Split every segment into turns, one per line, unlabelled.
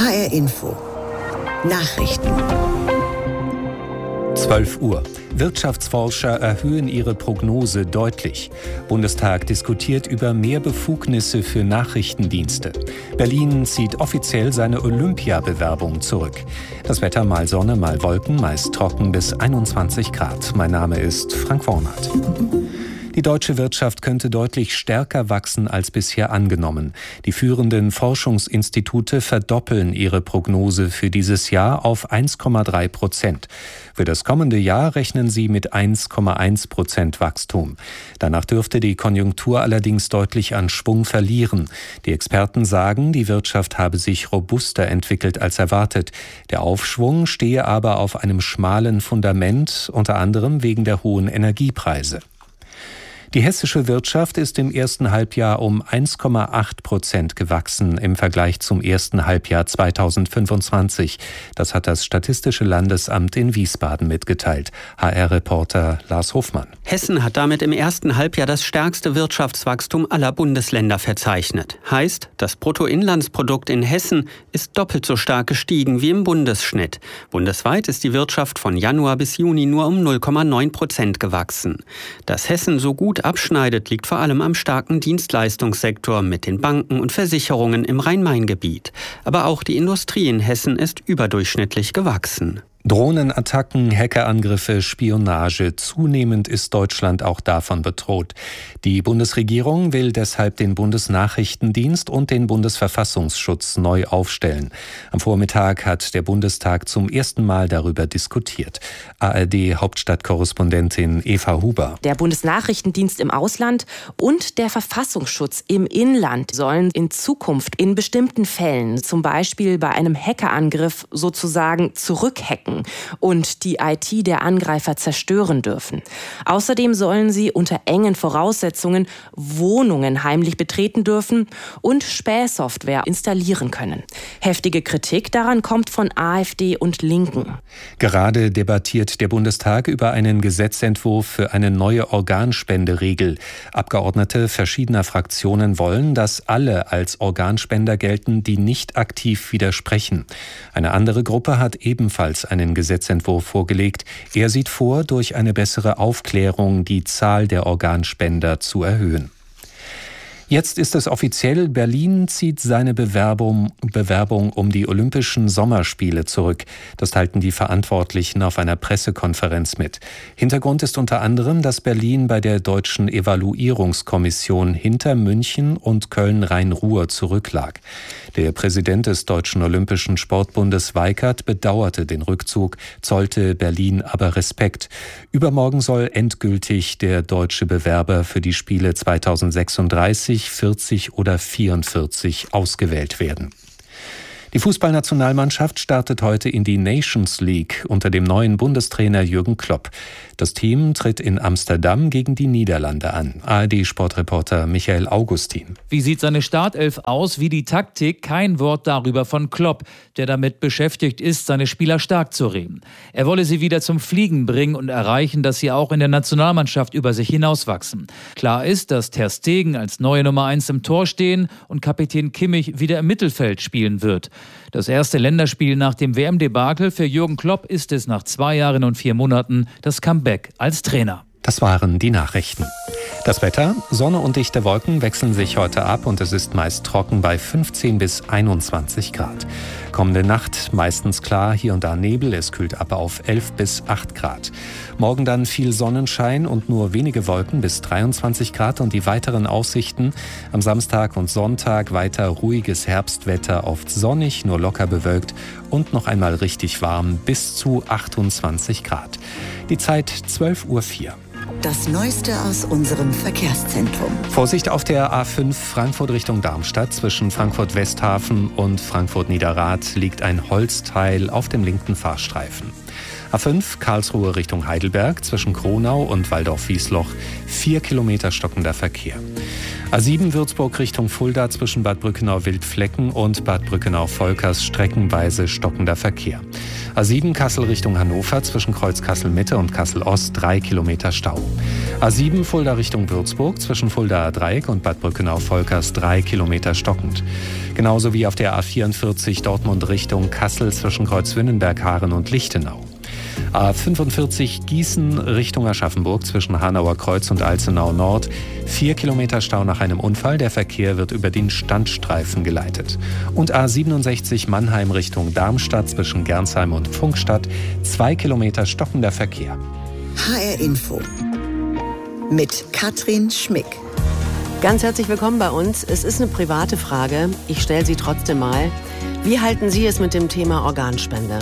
HR Info. Nachrichten.
12 Uhr. Wirtschaftsforscher erhöhen ihre Prognose deutlich. Bundestag diskutiert über mehr Befugnisse für Nachrichtendienste. Berlin zieht offiziell seine Olympiabewerbung zurück. Das Wetter mal Sonne, mal Wolken, meist trocken bis 21 Grad. Mein Name ist Frank Wornert. Die deutsche Wirtschaft könnte deutlich stärker wachsen als bisher angenommen. Die führenden Forschungsinstitute verdoppeln ihre Prognose für dieses Jahr auf 1,3%. Für das kommende Jahr rechnen sie mit 1,1% Wachstum. Danach dürfte die Konjunktur allerdings deutlich an Schwung verlieren. Die Experten sagen, die Wirtschaft habe sich robuster entwickelt als erwartet. Der Aufschwung stehe aber auf einem schmalen Fundament, unter anderem wegen der hohen Energiepreise. Die hessische Wirtschaft ist im ersten Halbjahr um 1,8% gewachsen im Vergleich zum ersten Halbjahr 2025. Das hat das Statistische Landesamt in Wiesbaden mitgeteilt. HR-Reporter Lars Hofmann.
Hessen hat damit im ersten Halbjahr das stärkste Wirtschaftswachstum aller Bundesländer verzeichnet. Heißt, das Bruttoinlandsprodukt in Hessen ist doppelt so stark gestiegen wie im Bundesschnitt. Bundesweit ist die Wirtschaft von Januar bis Juni nur um 0,9% gewachsen. Dass Hessen so gut abschneidet, liegt vor allem am starken Dienstleistungssektor mit den Banken und Versicherungen im Rhein-Main-Gebiet. Aber auch die Industrie in Hessen ist überdurchschnittlich gewachsen.
Drohnenattacken, Hackerangriffe, Spionage. Zunehmend ist Deutschland auch davon bedroht. Die Bundesregierung will deshalb den Bundesnachrichtendienst und den Bundesverfassungsschutz neu aufstellen. Am Vormittag hat der Bundestag zum ersten Mal darüber diskutiert. ARD-Hauptstadtkorrespondentin Eva Huber.
Der Bundesnachrichtendienst im Ausland und der Verfassungsschutz im Inland sollen in Zukunft in bestimmten Fällen, zum Beispiel bei einem Hackerangriff, sozusagen zurückhacken und die IT der Angreifer zerstören dürfen. Außerdem sollen sie unter engen Voraussetzungen Wohnungen heimlich betreten dürfen und Spähsoftware installieren können. Heftige Kritik daran kommt von AfD und Linken.
Gerade debattiert der Bundestag über einen Gesetzentwurf für eine neue Organspenderegel. Abgeordnete verschiedener Fraktionen wollen, dass alle als Organspender gelten, die nicht aktiv widersprechen. Eine andere Gruppe hat ebenfalls einen Gesetzentwurf vorgelegt. Er sieht vor, durch eine bessere Aufklärung die Zahl der Organspender zu erhöhen. Jetzt ist es offiziell, Berlin zieht seine Bewerbung um die Olympischen Sommerspiele zurück. Das teilten die Verantwortlichen auf einer Pressekonferenz mit. Hintergrund ist unter anderem, dass Berlin bei der Deutschen Evaluierungskommission hinter München und Köln-Rhein-Ruhr zurücklag. Der Präsident des Deutschen Olympischen Sportbundes Weikert bedauerte den Rückzug, zollte Berlin aber Respekt. Übermorgen soll endgültig der deutsche Bewerber für die Spiele 2036, 40 oder 44 ausgewählt werden. Die Fußballnationalmannschaft startet heute in die Nations League unter dem neuen Bundestrainer Jürgen Klopp. Das Team tritt in Amsterdam gegen die Niederlande an. ARD-Sportreporter Michael Augustin.
Wie sieht seine Startelf aus, wie die Taktik? Kein Wort darüber von Klopp, der damit beschäftigt ist, seine Spieler stark zu reden. Er wolle sie wieder zum Fliegen bringen und erreichen, dass sie auch in der Nationalmannschaft über sich hinauswachsen. Klar ist, dass Ter Stegen als neue Nummer 1 im Tor stehen und Kapitän Kimmich wieder im Mittelfeld spielen wird. Das erste Länderspiel nach dem WM-Debakel für Jürgen Klopp ist es nach 2 Jahren und 4 Monaten das Comeback als Trainer.
Das waren die Nachrichten. Das Wetter, Sonne und dichte Wolken wechseln sich heute ab und es ist meist trocken bei 15 bis 21 Grad. Kommende Nacht meistens klar, hier und da Nebel, es kühlt ab auf 11 bis 8 Grad. Morgen dann viel Sonnenschein und nur wenige Wolken bis 23 Grad und die weiteren Aussichten. Am Samstag und Sonntag weiter ruhiges Herbstwetter, oft sonnig, nur locker bewölkt und noch einmal richtig warm bis zu 28 Grad. Die Zeit 12:04 Uhr.
Das Neueste aus unserem Verkehrszentrum.
Vorsicht auf der A5 Frankfurt Richtung Darmstadt. Zwischen Frankfurt-Westhafen und Frankfurt-Niederrad liegt ein Holzteil auf dem linken Fahrstreifen. A5 Karlsruhe Richtung Heidelberg. Zwischen Kronau und Waldorf-Wiesloch 4 Kilometer stockender Verkehr. A7 Würzburg Richtung Fulda zwischen Bad Brückenau-Wildflecken und Bad Brückenau-Volkers streckenweise stockender Verkehr. A7 Kassel Richtung Hannover zwischen Kreuz Kassel-Mitte und Kassel-Ost 3 Kilometer Stau. A7 Fulda Richtung Würzburg zwischen Fuldaer Dreieck und Bad Brückenau-Volkers 3 Kilometer stockend. Genauso wie auf der A44 Dortmund Richtung Kassel zwischen Kreuzwünnenberg-Haaren und Lichtenau. A45 Gießen Richtung Aschaffenburg zwischen Hanauer Kreuz und Alzenau Nord. 4 Kilometer Stau nach einem Unfall. Der Verkehr wird über den Standstreifen geleitet. Und A67 Mannheim Richtung Darmstadt zwischen Gernsheim und Pfungstadt. 2 Kilometer stockender Verkehr.
HR Info mit Katrin Schmick.
Ganz herzlich willkommen bei uns. Es ist eine private Frage. Ich stelle sie trotzdem mal. Wie halten Sie es mit dem Thema Organspende?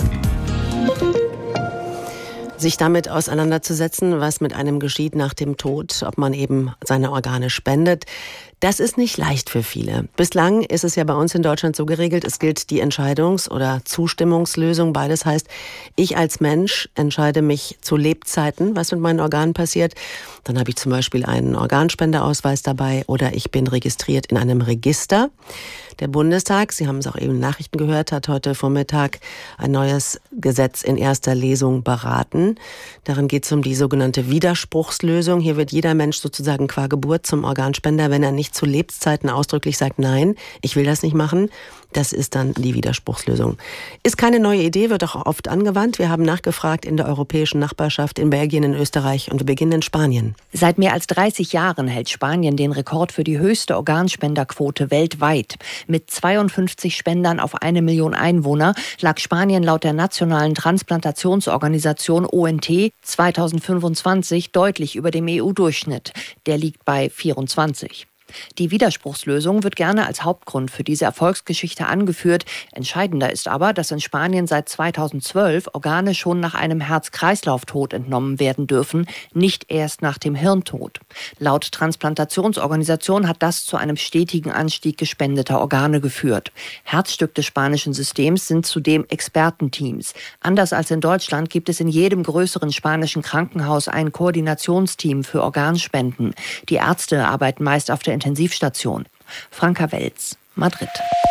Sich damit auseinanderzusetzen, was mit einem geschieht nach dem Tod, ob man eben seine Organe spendet, das ist nicht leicht für viele. Bislang ist es ja bei uns in Deutschland so geregelt, es gilt die Entscheidungs- oder Zustimmungslösung. Beides heißt, ich als Mensch entscheide mich zu Lebzeiten, was mit meinen Organen passiert. Dann habe ich zum Beispiel einen Organspendeausweis dabei oder ich bin registriert in einem Register. Der Bundestag, Sie haben es auch eben in Nachrichten gehört, hat heute Vormittag ein neues Gesetz in erster Lesung beraten. Darin geht es um die sogenannte Widerspruchslösung. Hier wird jeder Mensch sozusagen qua Geburt zum Organspender, wenn er nicht zu Lebzeiten ausdrücklich sagt, nein, ich will das nicht machen. Das ist dann die Widerspruchslösung. Ist keine neue Idee, wird auch oft angewandt. Wir haben nachgefragt in der europäischen Nachbarschaft, in Belgien, in Österreich und wir beginnen in Spanien.
Seit mehr als 30 Jahren hält Spanien den Rekord für die höchste Organspenderquote weltweit. Mit 52 Spendern auf 1 Million Einwohner lag Spanien laut der nationalen Transplantationsorganisation ONT 2025 deutlich über dem EU-Durchschnitt. Der liegt bei 24. Die Widerspruchslösung wird gerne als Hauptgrund für diese Erfolgsgeschichte angeführt. Entscheidender ist aber, dass in Spanien seit 2012 Organe schon nach einem Herz-Kreislauf-Tod entnommen werden dürfen, nicht erst nach dem Hirntod. Laut Transplantationsorganisation hat das zu einem stetigen Anstieg gespendeter Organe geführt. Herzstück des spanischen Systems sind zudem Expertenteams. Anders als in Deutschland gibt es in jedem größeren spanischen Krankenhaus ein Koordinationsteam für Organspenden. Die Ärzte arbeiten meist auf der Intensivstation. Franka Welz, Madrid.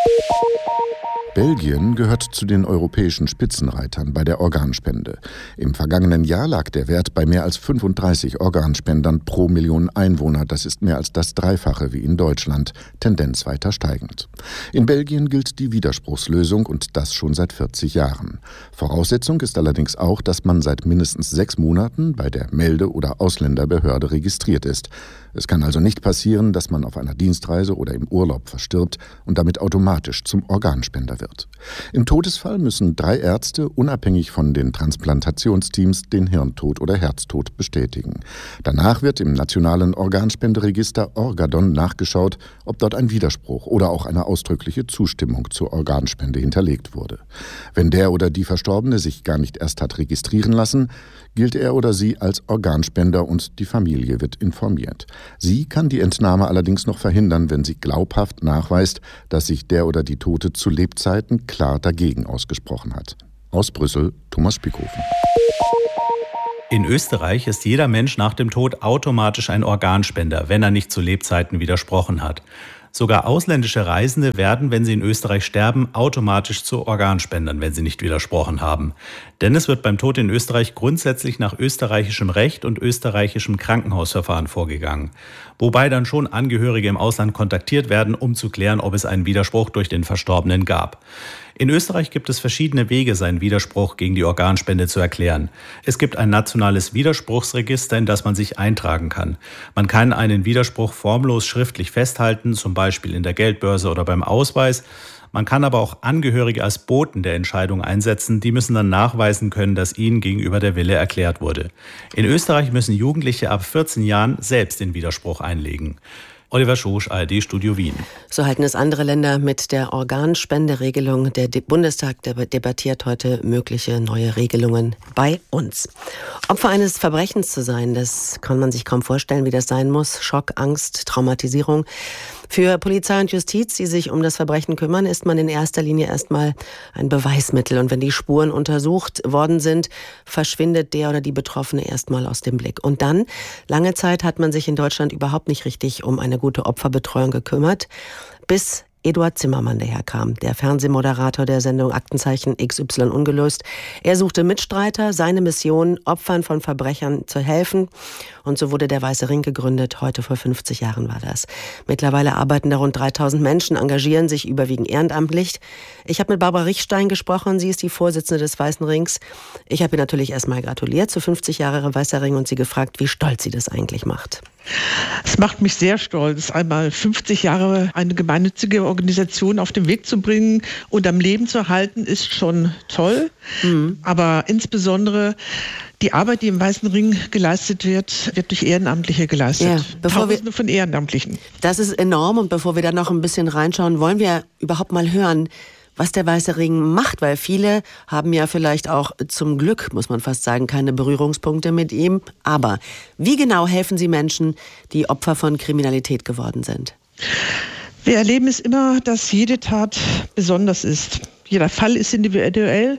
Belgien gehört zu den europäischen Spitzenreitern bei der Organspende. Im vergangenen Jahr lag der Wert bei mehr als 35 Organspendern pro Million Einwohner. Das ist mehr als das Dreifache wie in Deutschland, Tendenz weiter steigend. In Belgien gilt die Widerspruchslösung und das schon seit 40 Jahren. Voraussetzung ist allerdings auch, dass man seit mindestens 6 Monaten bei der Melde- oder Ausländerbehörde registriert ist. Es kann also nicht passieren, dass man auf einer Dienstreise oder im Urlaub verstirbt und damit automatisch zum Organspender wird. Im Todesfall müssen 3 Ärzte unabhängig von den Transplantationsteams den Hirntod oder Herztod bestätigen. Danach wird im nationalen Organspenderegister Orgadon nachgeschaut, ob dort ein Widerspruch oder auch eine ausdrückliche Zustimmung zur Organspende hinterlegt wurde. Wenn der oder die Verstorbene sich gar nicht erst hat registrieren lassen, gilt er oder sie als Organspender und die Familie wird informiert. Sie kann die Entnahme allerdings noch verhindern, wenn sie glaubhaft nachweist, dass sich der oder die Tote zu Lebzeiten klar dagegen ausgesprochen hat. Aus Brüssel, Thomas Spickhofen.
In Österreich ist jeder Mensch nach dem Tod automatisch ein Organspender, wenn er nicht zu Lebzeiten widersprochen hat. Sogar ausländische Reisende werden, wenn sie in Österreich sterben, automatisch zu Organspendern, wenn sie nicht widersprochen haben. Denn es wird beim Tod in Österreich grundsätzlich nach österreichischem Recht und österreichischem Krankenhausverfahren vorgegangen. Wobei dann schon Angehörige im Ausland kontaktiert werden, um zu klären, ob es einen Widerspruch durch den Verstorbenen gab. In Österreich gibt es verschiedene Wege, seinen Widerspruch gegen die Organspende zu erklären. Es gibt ein nationales Widerspruchsregister, in das man sich eintragen kann. Man kann einen Widerspruch formlos schriftlich festhalten, zum Beispiel in der Geldbörse oder beim Ausweis. Man kann aber auch Angehörige als Boten der Entscheidung einsetzen. Die müssen dann nachweisen können, dass ihnen gegenüber der Wille erklärt wurde. In Österreich müssen Jugendliche ab 14 Jahren selbst den Widerspruch einlegen. Oliver Schosch, ARD Studio Wien.
So halten es andere Länder mit der Organspenderegelung. Der Bundestag debattiert heute mögliche neue Regelungen bei uns. Opfer eines Verbrechens zu sein, das kann man sich kaum vorstellen, wie das sein muss. Schock, Angst, Traumatisierung. Für Polizei und Justiz, die sich um das Verbrechen kümmern, ist man in erster Linie erstmal ein Beweismittel. Und wenn die Spuren untersucht worden sind, verschwindet der oder die Betroffene erstmal aus dem Blick. Und dann, lange Zeit hat man sich in Deutschland überhaupt nicht richtig um eine gute Opferbetreuung gekümmert, bis Eduard Zimmermann daherkam, der Fernsehmoderator der Sendung Aktenzeichen XY ungelöst. Er suchte Mitstreiter, seine Mission, Opfern von Verbrechern zu helfen. Und so wurde der Weiße Ring gegründet. Heute vor 50 Jahren war das. Mittlerweile arbeiten da rund 3000 Menschen, engagieren sich überwiegend ehrenamtlich. Ich habe mit Barbara Richstein gesprochen. Sie ist die Vorsitzende des Weißen Rings. Ich habe ihr natürlich erstmal gratuliert zu 50 Jahre Weißer Ring und sie gefragt, wie stolz sie das eigentlich macht.
Es macht mich sehr stolz, einmal 50 Jahre eine gemeinnützige Organisation auf den Weg zu bringen und am Leben zu halten, ist schon toll. Aber insbesondere die Arbeit, die im Weißen Ring geleistet wird, wird durch Ehrenamtliche geleistet. Ja, Tausende von Ehrenamtlichen.
Das ist enorm und bevor wir da noch ein bisschen reinschauen, wollen wir überhaupt mal hören, was der Weiße Ring macht, weil viele haben ja vielleicht auch zum Glück, muss man fast sagen, keine Berührungspunkte mit ihm. Aber wie genau helfen Sie Menschen, die Opfer von Kriminalität geworden sind?
Wir erleben es immer, dass jede Tat besonders ist. Jeder Fall ist individuell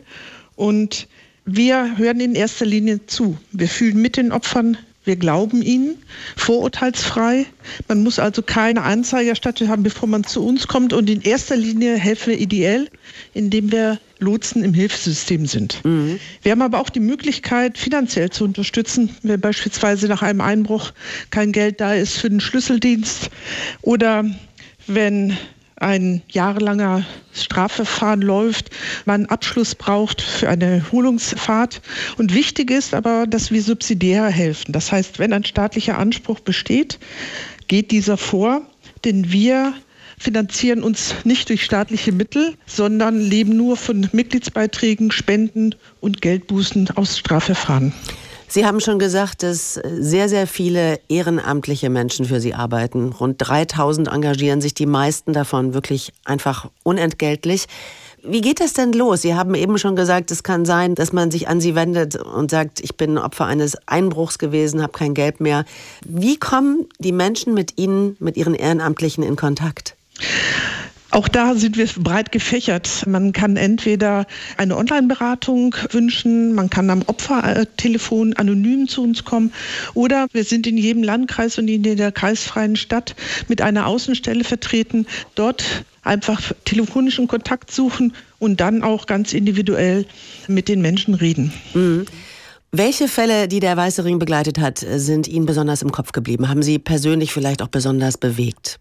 und wir hören in erster Linie zu. Wir fühlen mit den Opfern, wir glauben ihnen, vorurteilsfrei. Man muss also keine Anzeige erstattet haben, bevor man zu uns kommt. Und in erster Linie helfen wir ideell, indem wir Lotsen im Hilfssystem sind. Wir haben aber auch die Möglichkeit, finanziell zu unterstützen, wenn beispielsweise nach einem Einbruch kein Geld da ist für den Schlüsseldienst oder wenn ein jahrelanger Strafverfahren läuft, man Abschluss braucht für eine Erholungsfahrt. Und wichtig ist aber, dass wir subsidiär helfen. Das heißt, wenn ein staatlicher Anspruch besteht, geht dieser vor, denn wir finanzieren uns nicht durch staatliche Mittel, sondern leben nur von Mitgliedsbeiträgen, Spenden und Geldbußen aus Strafverfahren.
Sie haben schon gesagt, dass sehr, sehr viele ehrenamtliche Menschen für Sie arbeiten. Rund 3000 engagieren sich, die meisten davon wirklich einfach unentgeltlich. Wie geht das denn los? Sie haben eben schon gesagt, es kann sein, dass man sich an Sie wendet und sagt, ich bin Opfer eines Einbruchs gewesen, habe kein Geld mehr. Wie kommen die Menschen mit Ihnen, mit Ihren Ehrenamtlichen in Kontakt?
Auch da sind wir breit gefächert. Man kann entweder eine Online-Beratung wünschen, man kann am Opfertelefon anonym zu uns kommen oder wir sind in jedem Landkreis und in jeder kreisfreien Stadt mit einer Außenstelle vertreten. Dort einfach telefonischen Kontakt suchen und dann auch ganz individuell mit den Menschen reden.
Welche Fälle, die der Weiße Ring begleitet hat, sind Ihnen besonders im Kopf geblieben? Haben Sie persönlich vielleicht auch besonders bewegt?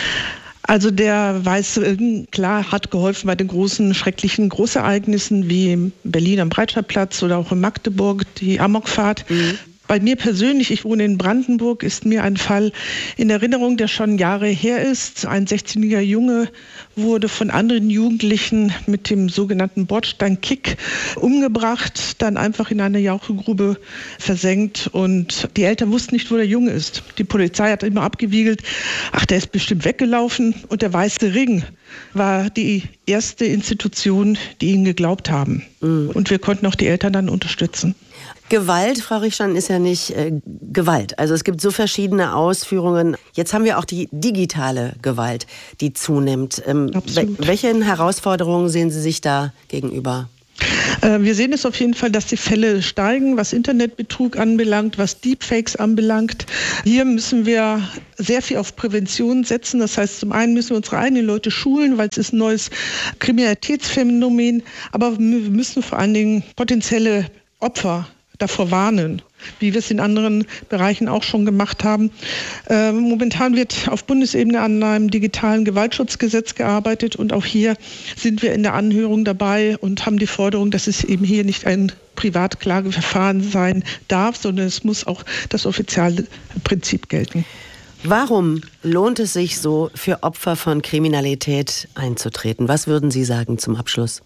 Also der Weiße Ring, klar, hat geholfen bei den großen, schrecklichen Großereignissen wie in Berlin am Breitscheidplatz oder auch in Magdeburg, die Amokfahrt. Bei mir persönlich, ich wohne in Brandenburg, ist mir ein Fall in Erinnerung, der schon Jahre her ist. Ein 16-jähriger Junge wurde von anderen Jugendlichen mit dem sogenannten Bordsteinkick umgebracht, dann einfach in eine Jauchegrube versenkt und die Eltern wussten nicht, wo der Junge ist. Die Polizei hat immer abgewiegelt, ach, der ist bestimmt weggelaufen und der Weiße Ring war die erste Institution, die ihnen geglaubt haben. Und wir konnten auch die Eltern dann unterstützen.
Gewalt, Frau Richstein, ist ja nicht Gewalt. Also es gibt so verschiedene Ausführungen. Jetzt haben wir auch die digitale Gewalt, die zunimmt. Welchen Herausforderungen sehen Sie sich da gegenüber?
Wir sehen es auf jeden Fall, dass die Fälle steigen, was Internetbetrug anbelangt, was Deepfakes anbelangt. Hier müssen wir sehr viel auf Prävention setzen. Das heißt, zum einen müssen wir unsere eigenen Leute schulen, weil es ist ein neues Kriminalitätsphänomen. Aber wir müssen vor allen Dingen potenzielle Opfer davor warnen, wie wir es in anderen Bereichen auch schon gemacht haben. Momentan wird auf Bundesebene an einem digitalen Gewaltschutzgesetz gearbeitet und auch hier sind wir in der Anhörung dabei und haben die Forderung, dass es eben hier nicht ein Privatklageverfahren sein darf, sondern es muss auch das offizielle Prinzip gelten.
Warum lohnt es sich so, für Opfer von Kriminalität einzutreten? Was würden Sie sagen zum Abschluss?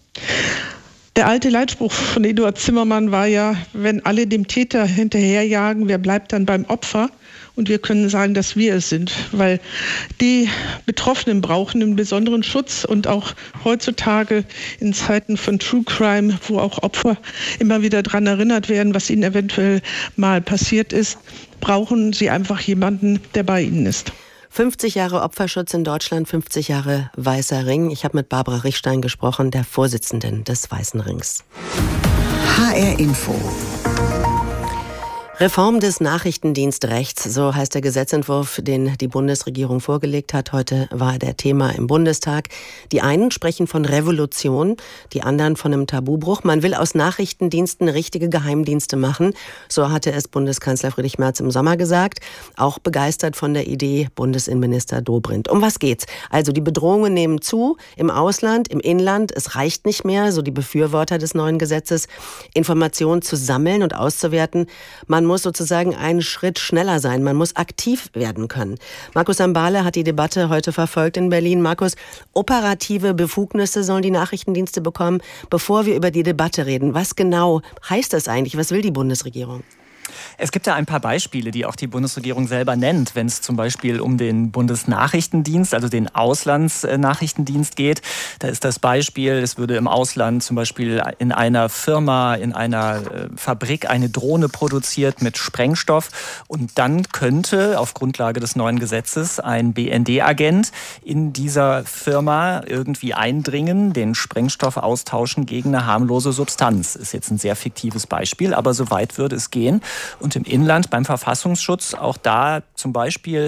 Der alte Leitspruch von Eduard Zimmermann war ja, wenn alle dem Täter hinterherjagen, wer bleibt dann beim Opfer? Und wir können sagen, dass wir es sind, weil die Betroffenen brauchen einen besonderen Schutz und auch heutzutage in Zeiten von True Crime, wo auch Opfer immer wieder daran erinnert werden, was ihnen eventuell mal passiert ist, brauchen sie einfach jemanden, der bei ihnen ist.
50 Jahre Opferschutz in Deutschland, 50 Jahre Weißer Ring. Ich habe mit Barbara Richstein gesprochen, der Vorsitzenden des Weißen Rings.
HR Info.
Reform des Nachrichtendienstrechts, so heißt der Gesetzentwurf, den die Bundesregierung vorgelegt hat. Heute war der Thema im Bundestag. Die einen sprechen von Revolution, die anderen von einem Tabubruch. Man will aus Nachrichtendiensten richtige Geheimdienste machen. So hatte es Bundeskanzler Friedrich Merz im Sommer gesagt. Auch begeistert von der Idee Bundesinnenminister Dobrindt. Um was geht's? Also die Bedrohungen nehmen zu, im Ausland, im Inland. Es reicht nicht mehr, so die Befürworter des neuen Gesetzes, Informationen zu sammeln und auszuwerten. Man muss sozusagen einen Schritt schneller sein. Man muss aktiv werden können. Markus Sambale hat die Debatte heute verfolgt in Berlin. Markus, operative Befugnisse sollen die Nachrichtendienste bekommen. Bevor wir über die Debatte reden, was genau heißt das eigentlich? Was will die Bundesregierung?
Es gibt ja ein paar Beispiele, die auch die Bundesregierung selber nennt, wenn es zum Beispiel um den Bundesnachrichtendienst, also den Auslandsnachrichtendienst geht. Da ist das Beispiel, es würde im Ausland zum Beispiel in einer Firma, in einer Fabrik eine Drohne produziert mit Sprengstoff und dann könnte auf Grundlage des neuen Gesetzes ein BND-Agent in dieser Firma irgendwie eindringen, den Sprengstoff austauschen gegen eine harmlose Substanz. Ist jetzt ein sehr fiktives Beispiel, aber so weit würde es gehen. Und im Inland beim Verfassungsschutz, auch da zum Beispiel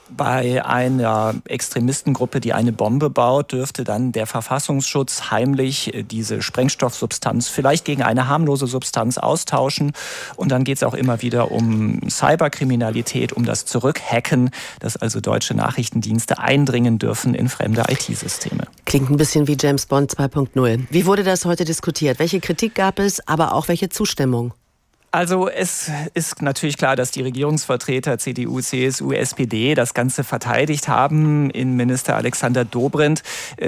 bei einer Extremistengruppe, die eine Bombe baut, dürfte dann der Verfassungsschutz heimlich diese Sprengstoffsubstanz vielleicht gegen eine harmlose Substanz austauschen. Und dann geht es auch immer wieder um Cyberkriminalität, um das Zurückhacken, dass also deutsche Nachrichtendienste eindringen dürfen in fremde IT-Systeme.
Klingt ein bisschen wie James Bond 2.0. Wie wurde das heute diskutiert? Welche Kritik gab es, aber auch welche Zustimmung?
Also es ist natürlich klar, dass die Regierungsvertreter CDU, CSU, SPD das Ganze verteidigt haben. Innenminister Alexander Dobrindt,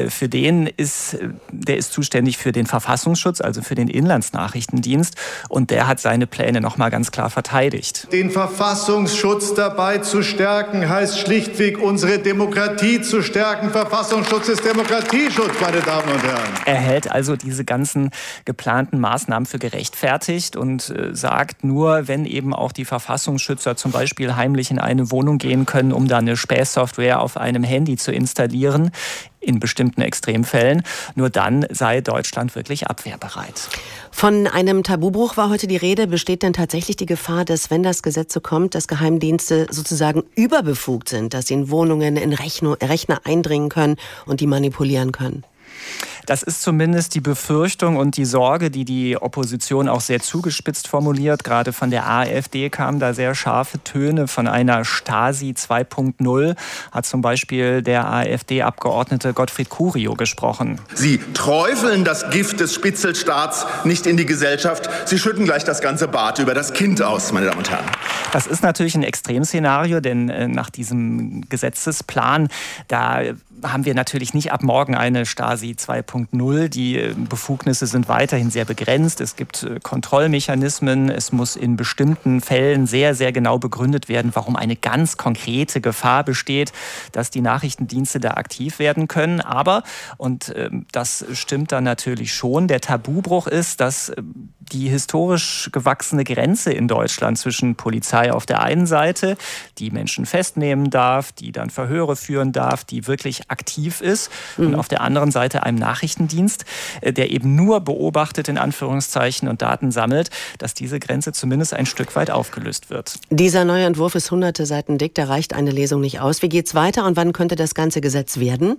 der ist zuständig für den Verfassungsschutz, also für den Inlandsnachrichtendienst. Und der hat seine Pläne nochmal ganz klar verteidigt.
Den Verfassungsschutz dabei zu stärken, heißt schlichtweg, unsere Demokratie zu stärken. Verfassungsschutz ist Demokratieschutz, meine Damen und Herren.
Er hält also diese ganzen geplanten Maßnahmen für gerechtfertigt und sagt nur, wenn eben auch die Verfassungsschützer zum Beispiel heimlich in eine Wohnung gehen können, um da eine Spähsoftware auf einem Handy zu installieren, in bestimmten Extremfällen, nur dann sei Deutschland wirklich abwehrbereit.
Von einem Tabubruch war heute die Rede. Besteht denn tatsächlich die Gefahr, dass, wenn das Gesetz so kommt, dass Geheimdienste sozusagen überbefugt sind, dass sie in Wohnungen, in Rechner eindringen können und die manipulieren können?
Das ist zumindest die Befürchtung und die Sorge, die die Opposition auch sehr zugespitzt formuliert. Gerade von der AfD kamen da sehr scharfe Töne von einer Stasi 2.0. Hat zum Beispiel der AfD-Abgeordnete Gottfried Curio gesprochen.
Sie träufeln das Gift des Spitzelstaats nicht in die Gesellschaft. Sie schütten gleich das ganze Bad über das Kind aus, meine Damen und Herren.
Das ist natürlich ein Extremszenario, denn nach diesem Gesetzesplan, da haben wir natürlich nicht ab morgen eine Stasi 2.0. Die Befugnisse sind weiterhin sehr begrenzt. Es gibt Kontrollmechanismen. Es muss in bestimmten Fällen sehr, sehr genau begründet werden, warum eine ganz konkrete Gefahr besteht, dass die Nachrichtendienste da aktiv werden können. Aber, und das stimmt dann natürlich schon, der Tabubruch ist, dass die historisch gewachsene Grenze in Deutschland zwischen Polizei auf der einen Seite, die Menschen festnehmen darf, die dann Verhöre führen darf, die wirklich aktiv ist, und auf der anderen Seite einem Nachrichtendienst, der eben nur beobachtet, in Anführungszeichen, und Daten sammelt, dass diese Grenze zumindest ein Stück weit aufgelöst wird.
Dieser neue Entwurf ist hunderte Seiten dick, da reicht eine Lesung nicht aus. Wie geht's weiter und wann könnte das ganze Gesetz werden?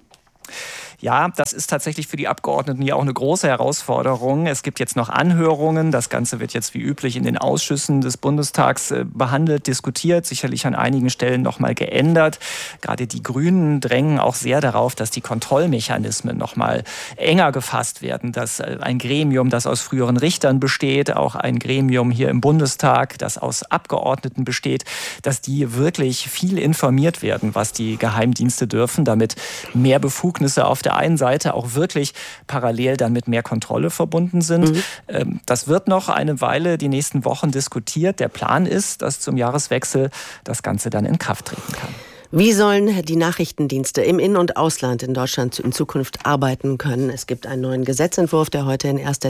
Ja, das ist tatsächlich für die Abgeordneten ja auch eine große Herausforderung. Es gibt jetzt noch Anhörungen. Das Ganze wird jetzt wie üblich in den Ausschüssen des Bundestags behandelt, diskutiert, sicherlich an einigen Stellen noch mal geändert. Gerade die Grünen drängen auch sehr darauf, dass die Kontrollmechanismen noch mal enger gefasst werden, dass ein Gremium, das aus früheren Richtern besteht, auch ein Gremium hier im Bundestag, das aus Abgeordneten besteht, dass die wirklich viel informiert werden, was die Geheimdienste dürfen, damit mehr Befugnisse auf der einen Seite auch wirklich parallel dann mit mehr Kontrolle verbunden sind. Das wird noch eine Weile, die nächsten Wochen diskutiert. Der Plan ist, dass zum Jahreswechsel das Ganze dann in Kraft treten kann.
Wie sollen die Nachrichtendienste im In- und Ausland in Deutschland in Zukunft arbeiten können? Es gibt einen neuen Gesetzentwurf, der heute in erster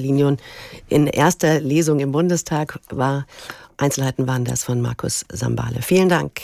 Lesung im Bundestag war. Einzelheiten waren das von Markus Sambale. Vielen Dank.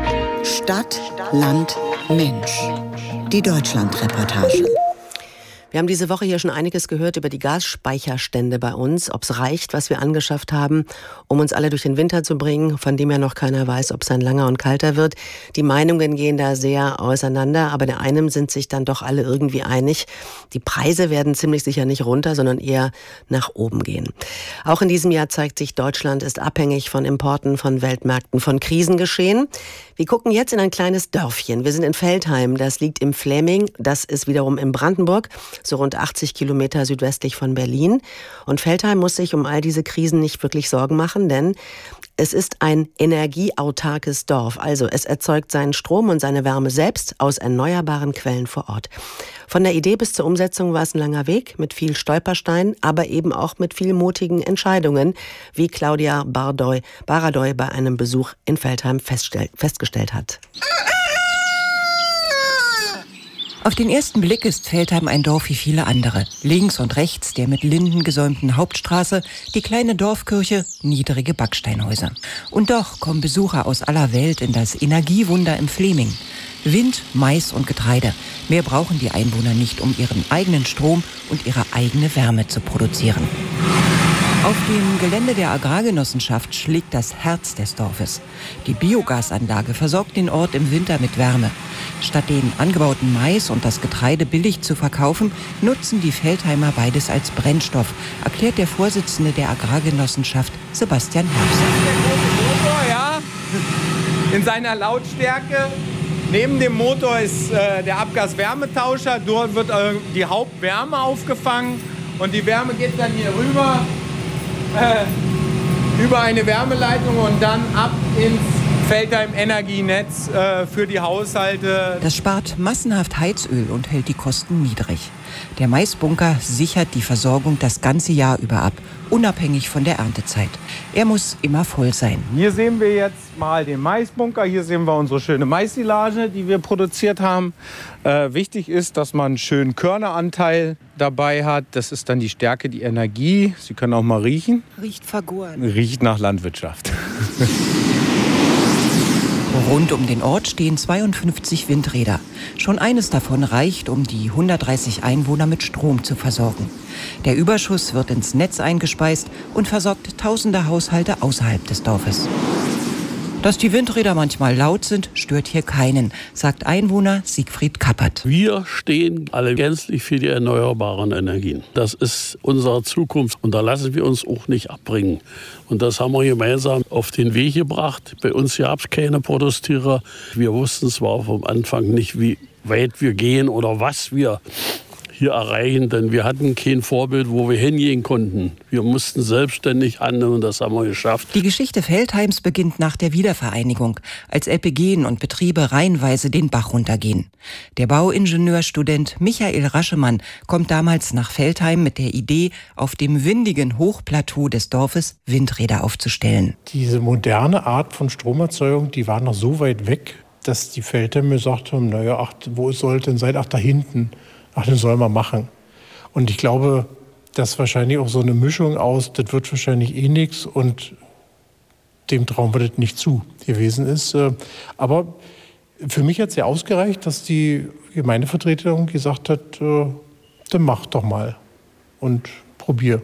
Stadt, Land, Mensch. Die Deutschlandreportage.
Wir haben diese Woche hier schon einiges gehört über die Gasspeicherstände bei uns, ob es reicht, was wir angeschafft haben, um uns alle durch den Winter zu bringen, von dem ja noch keiner weiß, ob es ein langer und kalter wird. Die Meinungen gehen da sehr auseinander, aber in einem sind sich dann doch alle irgendwie einig. Die Preise werden ziemlich sicher nicht runter, sondern eher nach oben gehen. Auch in diesem Jahr zeigt sich, Deutschland ist abhängig von Importen, von Weltmärkten, von Krisengeschehen. Wir gucken jetzt in ein kleines Dörfchen. Wir sind in Veltheim, das liegt im Fläming, das ist wiederum in Brandenburg, so rund 80 Kilometer südwestlich von Berlin. Und Veltheim muss sich um all diese Krisen nicht wirklich Sorgen machen, denn es ist ein energieautarkes Dorf. Also es erzeugt seinen Strom und seine Wärme selbst aus erneuerbaren Quellen vor Ort. Von der Idee bis zur Umsetzung war es ein langer Weg mit viel Stolpersteinen, aber eben auch mit viel mutigen Entscheidungen, wie Claudia Baradoy bei einem Besuch in Veltheim festgestellt hat.
Auf den ersten Blick ist Veltheim ein Dorf wie viele andere. Links und rechts der mit Linden gesäumten Hauptstraße, die kleine Dorfkirche, niedrige Backsteinhäuser. Und doch kommen Besucher aus aller Welt in das Energiewunder im Fläming. Wind, Mais und Getreide. Mehr brauchen die Einwohner nicht, um ihren eigenen Strom und ihre eigene Wärme zu produzieren. Auf dem Gelände der Agrargenossenschaft schlägt das Herz des Dorfes. Die Biogasanlage versorgt den Ort im Winter mit Wärme. Statt den angebauten Mais und das Getreide billig zu verkaufen, nutzen die Veltheimer beides als Brennstoff, erklärt der Vorsitzende der Agrargenossenschaft, Sebastian Herbst.
Der Motor, ja, in seiner Lautstärke. Neben dem Motor ist der Abgaswärmetauscher. Dort wird die Hauptwärme aufgefangen und die Wärme geht dann hier rüber über eine Wärmeleitung und dann ab ins Veltheim Energienetz für die Haushalte.
Das spart massenhaft Heizöl und hält die Kosten niedrig. Der Maisbunker sichert die Versorgung das ganze Jahr über ab, unabhängig von der Erntezeit. Er muss immer voll sein.
Hier sehen wir jetzt mal den Maisbunker. Hier sehen wir unsere schöne Maissilage, die wir produziert haben. Wichtig ist, dass man einen schönen Körneranteil dabei hat. Das ist dann die Stärke, die Energie. Sie können auch mal riechen.
Riecht vergoren.
Riecht nach Landwirtschaft.
Rund um den Ort stehen 52 Windräder. Schon eines davon reicht, um die 130 Einwohner mit Strom zu versorgen. Der Überschuss wird ins Netz eingespeist und versorgt tausende Haushalte außerhalb des Dorfes. Dass die Windräder manchmal laut sind, stört hier keinen, sagt Einwohner Siegfried Kappert.
Wir stehen alle gänzlich für die erneuerbaren Energien. Das ist unsere Zukunft und da lassen wir uns auch nicht abbringen. Und das haben wir gemeinsam auf den Weg gebracht. Bei uns gab es keine Protestierer. Wir wussten zwar vom Anfang nicht, wie weit wir gehen oder was wir hier erreichen, denn wir hatten kein Vorbild, wo wir hingehen konnten. Wir mussten selbstständig handeln und das haben wir geschafft.
Die Geschichte Veltheims beginnt nach der Wiedervereinigung, als LPGen und Betriebe reihenweise den Bach runtergehen. Der Bauingenieurstudent Michael Raschemann kommt damals nach Veltheim mit der Idee, auf dem windigen Hochplateau des Dorfes Windräder aufzustellen.
Diese moderne Art von Stromerzeugung, die war noch so weit weg, dass die Veltheimer gesagt haben, naja, ach, wo soll es denn sein? Ach, da hinten. Ach, den soll man machen. Und ich glaube, das ist wahrscheinlich auch so eine Mischung aus, das wird wahrscheinlich eh nichts und dem trauen wir das nicht zu gewesen ist. Aber für mich hat es ja ausgereicht, dass die Gemeindevertreterin gesagt hat, dann mach doch mal und probier.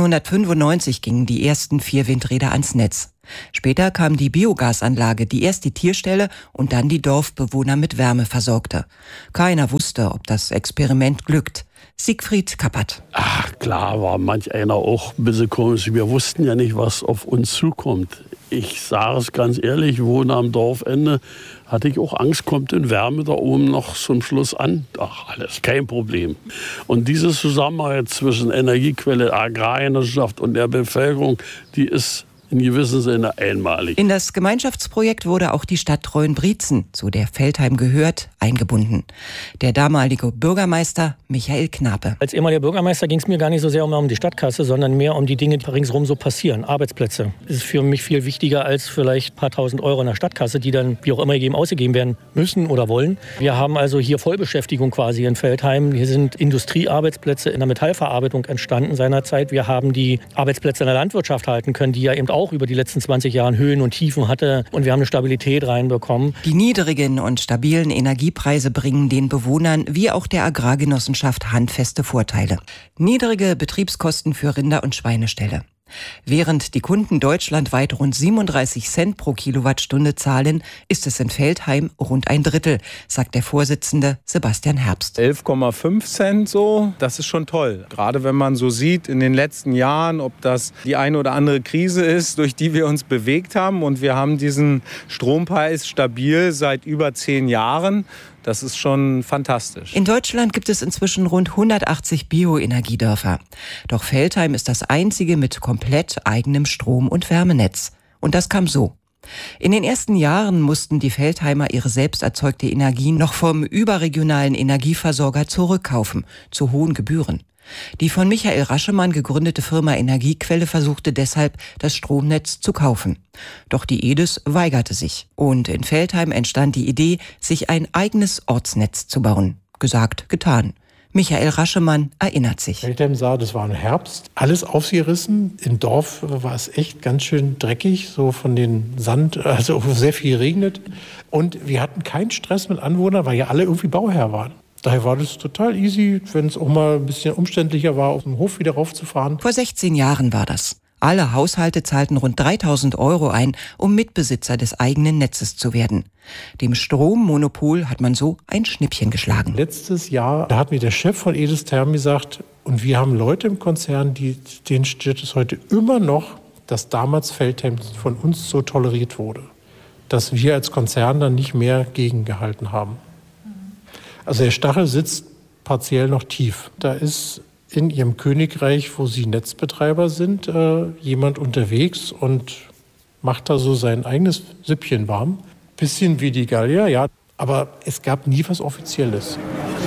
1995 gingen die ersten 4 Windräder ans Netz. Später kam die Biogasanlage, die erst die Tierstelle und dann die Dorfbewohner mit Wärme versorgte. Keiner wusste, ob das Experiment glückt. Siegfried Kappert.
Ach klar, war manch einer auch ein bisschen komisch. Wir wussten ja nicht, was auf uns zukommt. Ich sage es ganz ehrlich, ich wohne am Dorfende, hatte ich auch Angst, kommt denn Wärme da oben noch zum Schluss an? Ach, alles, kein Problem. Und diese Zusammenarbeit zwischen Energiequelle, Agrargenossenschaft und der Bevölkerung, die ist in gewissem Sinne einmalig.
In das Gemeinschaftsprojekt wurde auch die Stadt Röhnbrietzen, zu der Veltheim gehört, eingebunden. Der damalige Bürgermeister Michael Knape.
Als ehemaliger Bürgermeister ging es mir gar nicht so sehr um die Stadtkasse, sondern mehr um die Dinge, die ringsherum so passieren. Arbeitsplätze. Das ist für mich viel wichtiger als vielleicht ein paar tausend Euro in der Stadtkasse, die dann wie auch immer ausgegeben werden müssen oder wollen. Wir haben also hier Vollbeschäftigung quasi in Veltheim. Hier sind Industriearbeitsplätze in der Metallverarbeitung entstanden seinerzeit. Wir haben die Arbeitsplätze in der Landwirtschaft halten können, die ja eben auch auch über die letzten 20 Jahre Höhen und Tiefen hatte. Und wir haben eine Stabilität reinbekommen.
Die niedrigen und stabilen Energiepreise bringen den Bewohnern wie auch der Agrargenossenschaft handfeste Vorteile. Niedrige Betriebskosten für Rinder- und Schweineställe. Während die Kunden deutschlandweit rund 37 Cent pro Kilowattstunde zahlen, ist es in Veltheim rund ein Drittel, sagt der Vorsitzende Sebastian Herbst.
11,5 Cent so, das ist schon toll. Gerade wenn man so sieht in den letzten Jahren, ob das die eine oder andere Krise ist, durch die wir uns bewegt haben. Und wir haben diesen Strompreis stabil seit über 10 Jahren. Das ist schon fantastisch.
In Deutschland gibt es inzwischen rund 180 Bioenergiedörfer. Doch Veltheim ist das einzige mit komplett eigenem Strom- und Wärmenetz. Und das kam so. In den ersten Jahren mussten die Veltheimer ihre selbst erzeugte Energie noch vom überregionalen Energieversorger zurückkaufen, zu hohen Gebühren. Die von Michael Raschemann gegründete Firma Energiequelle versuchte deshalb, das Stromnetz zu kaufen. Doch die EDIS weigerte sich. Und in Veltheim entstand die Idee, sich ein eigenes Ortsnetz zu bauen. Gesagt, getan. Michael Raschemann erinnert sich.
Veltheim sah, das war ein Herbst, alles aufgerissen. Im Dorf war es echt ganz schön dreckig, so von den Sand, also sehr viel regnet. Und wir hatten keinen Stress mit Anwohnern, weil ja alle irgendwie Bauherr waren. Daher war das total easy, wenn es auch mal ein bisschen umständlicher war, auf den Hof wieder raufzufahren.
Vor 16 Jahren war das. Alle Haushalte zahlten rund 3.000 € ein, um Mitbesitzer des eigenen Netzes zu werden. Dem Strommonopol hat man so ein Schnippchen geschlagen.
Letztes Jahr, da hat mir der Chef von EDIS Therm gesagt, und wir haben Leute im Konzern, denen steht es heute immer noch, dass damals Veltheim von uns so toleriert wurde, dass wir als Konzern dann nicht mehr gegengehalten haben. Also der Stachel sitzt partiell noch tief. Da ist in ihrem Königreich, wo sie Netzbetreiber sind, jemand unterwegs und macht da so sein eigenes Süppchen warm. Bisschen wie die Gallier, ja, aber es gab nie was Offizielles.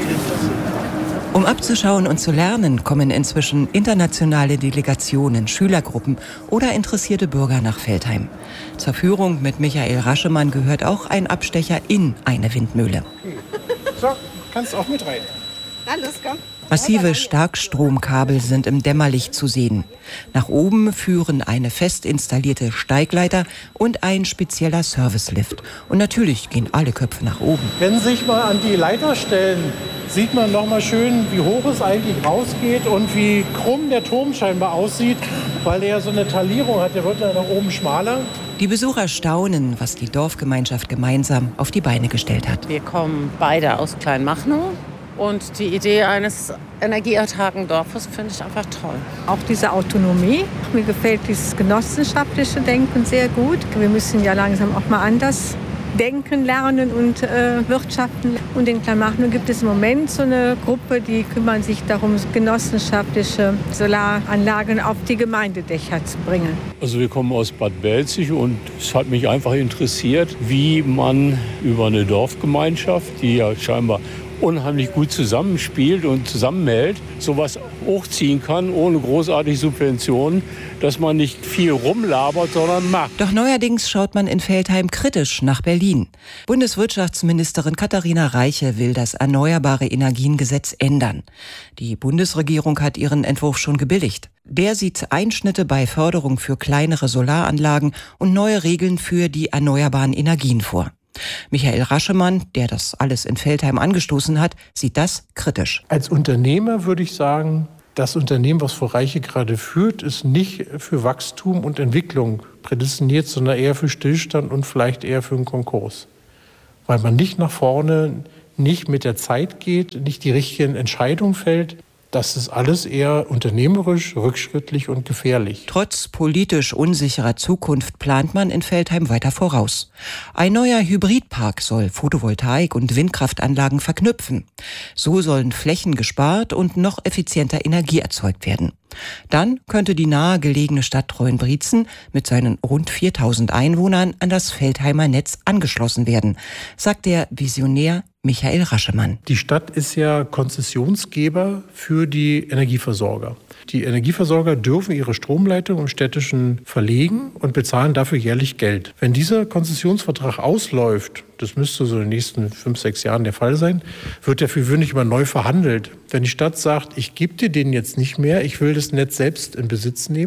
Um abzuschauen und zu lernen, kommen inzwischen internationale Delegationen, Schülergruppen oder interessierte Bürger nach Veltheim. Zur Führung mit Michael Raschemann gehört auch ein Abstecher in eine Windmühle.
So, kannst auch mit rein.
Na, los, komm.
Massive Starkstromkabel sind im Dämmerlicht zu sehen. Nach oben führen eine fest installierte Steigleiter und ein spezieller Servicelift. Und natürlich gehen alle Köpfe nach oben.
Wenn Sie sich mal an die Leiter stellen, sieht man noch mal schön, wie hoch es eigentlich rausgeht und wie krumm der Turm scheinbar aussieht, weil er so eine Talierung hat. Der wird dann nach oben schmaler.
Die Besucher staunen, was die Dorfgemeinschaft gemeinsam auf die Beine gestellt hat.
Wir kommen beide aus Kleinmachnow. Und die Idee eines energieautarken Dorfes finde ich einfach toll.
Auch diese Autonomie. Mir gefällt dieses genossenschaftliche Denken sehr gut. Wir müssen ja langsam auch mal anders denken, lernen und wirtschaften. Und in Kleinmachnow gibt es im Moment so eine Gruppe, die kümmern sich darum, genossenschaftliche Solaranlagen auf die Gemeindedächer zu bringen.
Also wir kommen aus Bad Belzig und es hat mich einfach interessiert, wie man über eine Dorfgemeinschaft, die ja scheinbar unheimlich gut zusammenspielt und zusammenhält, sowas hochziehen kann, ohne großartige Subventionen, dass man nicht viel rumlabert, sondern macht.
Doch neuerdings schaut man in Veltheim kritisch nach Berlin. Bundeswirtschaftsministerin Katharina Reiche will das Erneuerbare Energiengesetz ändern. Die Bundesregierung hat ihren Entwurf schon gebilligt. Der sieht Einschnitte bei Förderung für kleinere Solaranlagen und neue Regeln für die erneuerbaren Energien vor. Michael Raschemann, der das alles in Veltheim angestoßen hat, sieht das kritisch.
Als Unternehmer würde ich sagen, das Unternehmen, was Frau Reiche gerade führt, ist nicht für Wachstum und Entwicklung prädestiniert, sondern eher für Stillstand und vielleicht eher für einen Konkurs. Weil man nicht nach vorne, nicht mit der Zeit geht, nicht die richtigen Entscheidungen fällt. Das ist alles eher unternehmerisch, rückschrittlich und gefährlich.
Trotz politisch unsicherer Zukunft plant man in Veltheim weiter voraus. Ein neuer Hybridpark soll Photovoltaik- und Windkraftanlagen verknüpfen. So sollen Flächen gespart und noch effizienter Energie erzeugt werden. Dann könnte die nahegelegene Stadt Treuenbrietzen mit seinen rund 4.000 Einwohnern an das Veltheimer Netz angeschlossen werden, sagt der Visionär Michael Raschemann.
Die Stadt ist ja Konzessionsgeber für die Energieversorger. Die Energieversorger dürfen ihre Stromleitung im Städtischen verlegen und bezahlen dafür jährlich Geld. Wenn dieser Konzessionsvertrag ausläuft, das müsste so in den nächsten 5, 6 Jahren der Fall sein, wird der für gewöhnlich immer neu verhandelt. Wenn die Stadt sagt, ich gebe dir den jetzt nicht mehr, ich will das Netz selbst in Besitz nehmen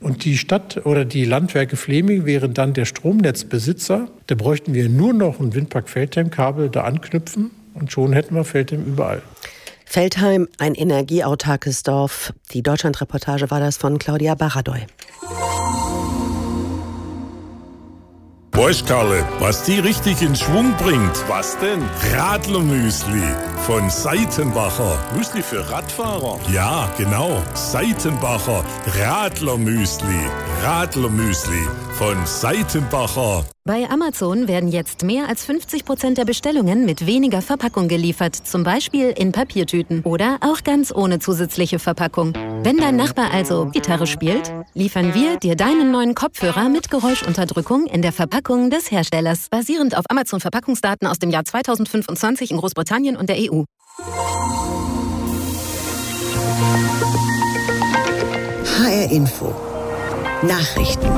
Und die Stadt oder die Landwerke Fleming wären dann der Stromnetzbesitzer. Da bräuchten wir nur noch ein Windpark Veltheim-Kabel da anknüpfen und schon hätten wir Veltheim überall.
Veltheim, ein energieautarkes Dorf. Die Deutschlandreportage war das von Claudia Baradoy.
Weißt Karle, was die richtig in Schwung bringt? Was denn? Radlermüsli von Seitenbacher. Müsli für Radfahrer? Ja, genau. Seitenbacher Radlermüsli. Radlermüsli von Seitenbacher.
Bei Amazon werden jetzt mehr als 50% der Bestellungen mit weniger Verpackung geliefert. Zum Beispiel in Papiertüten oder auch ganz ohne zusätzliche Verpackung. Wenn dein Nachbar also Gitarre spielt, liefern wir dir deinen neuen Kopfhörer mit Geräuschunterdrückung in der Verpackung des Herstellers. Basierend auf Amazon-Verpackungsdaten aus dem Jahr 2025 in Großbritannien und der EU.
HR Info. Nachrichten.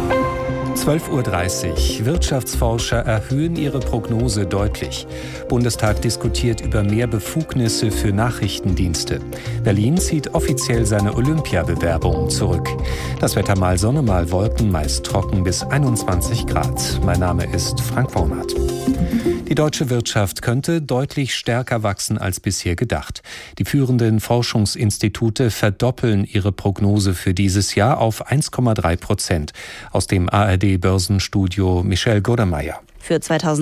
12:30 Uhr. Wirtschaftsforscher erhöhen ihre Prognose deutlich. Bundestag diskutiert über mehr Befugnisse für Nachrichtendienste. Berlin zieht offiziell seine Olympiabewerbung zurück. Das Wetter mal Sonne, mal Wolken, meist trocken bis 21 Grad. Mein Name ist Frank Bornert. Die deutsche Wirtschaft könnte deutlich stärker wachsen als bisher gedacht. Die führenden Forschungsinstitute verdoppeln ihre Prognose für dieses Jahr auf 1,3%. Aus dem ARD-Börsenstudio Michelle Godermeier.
Für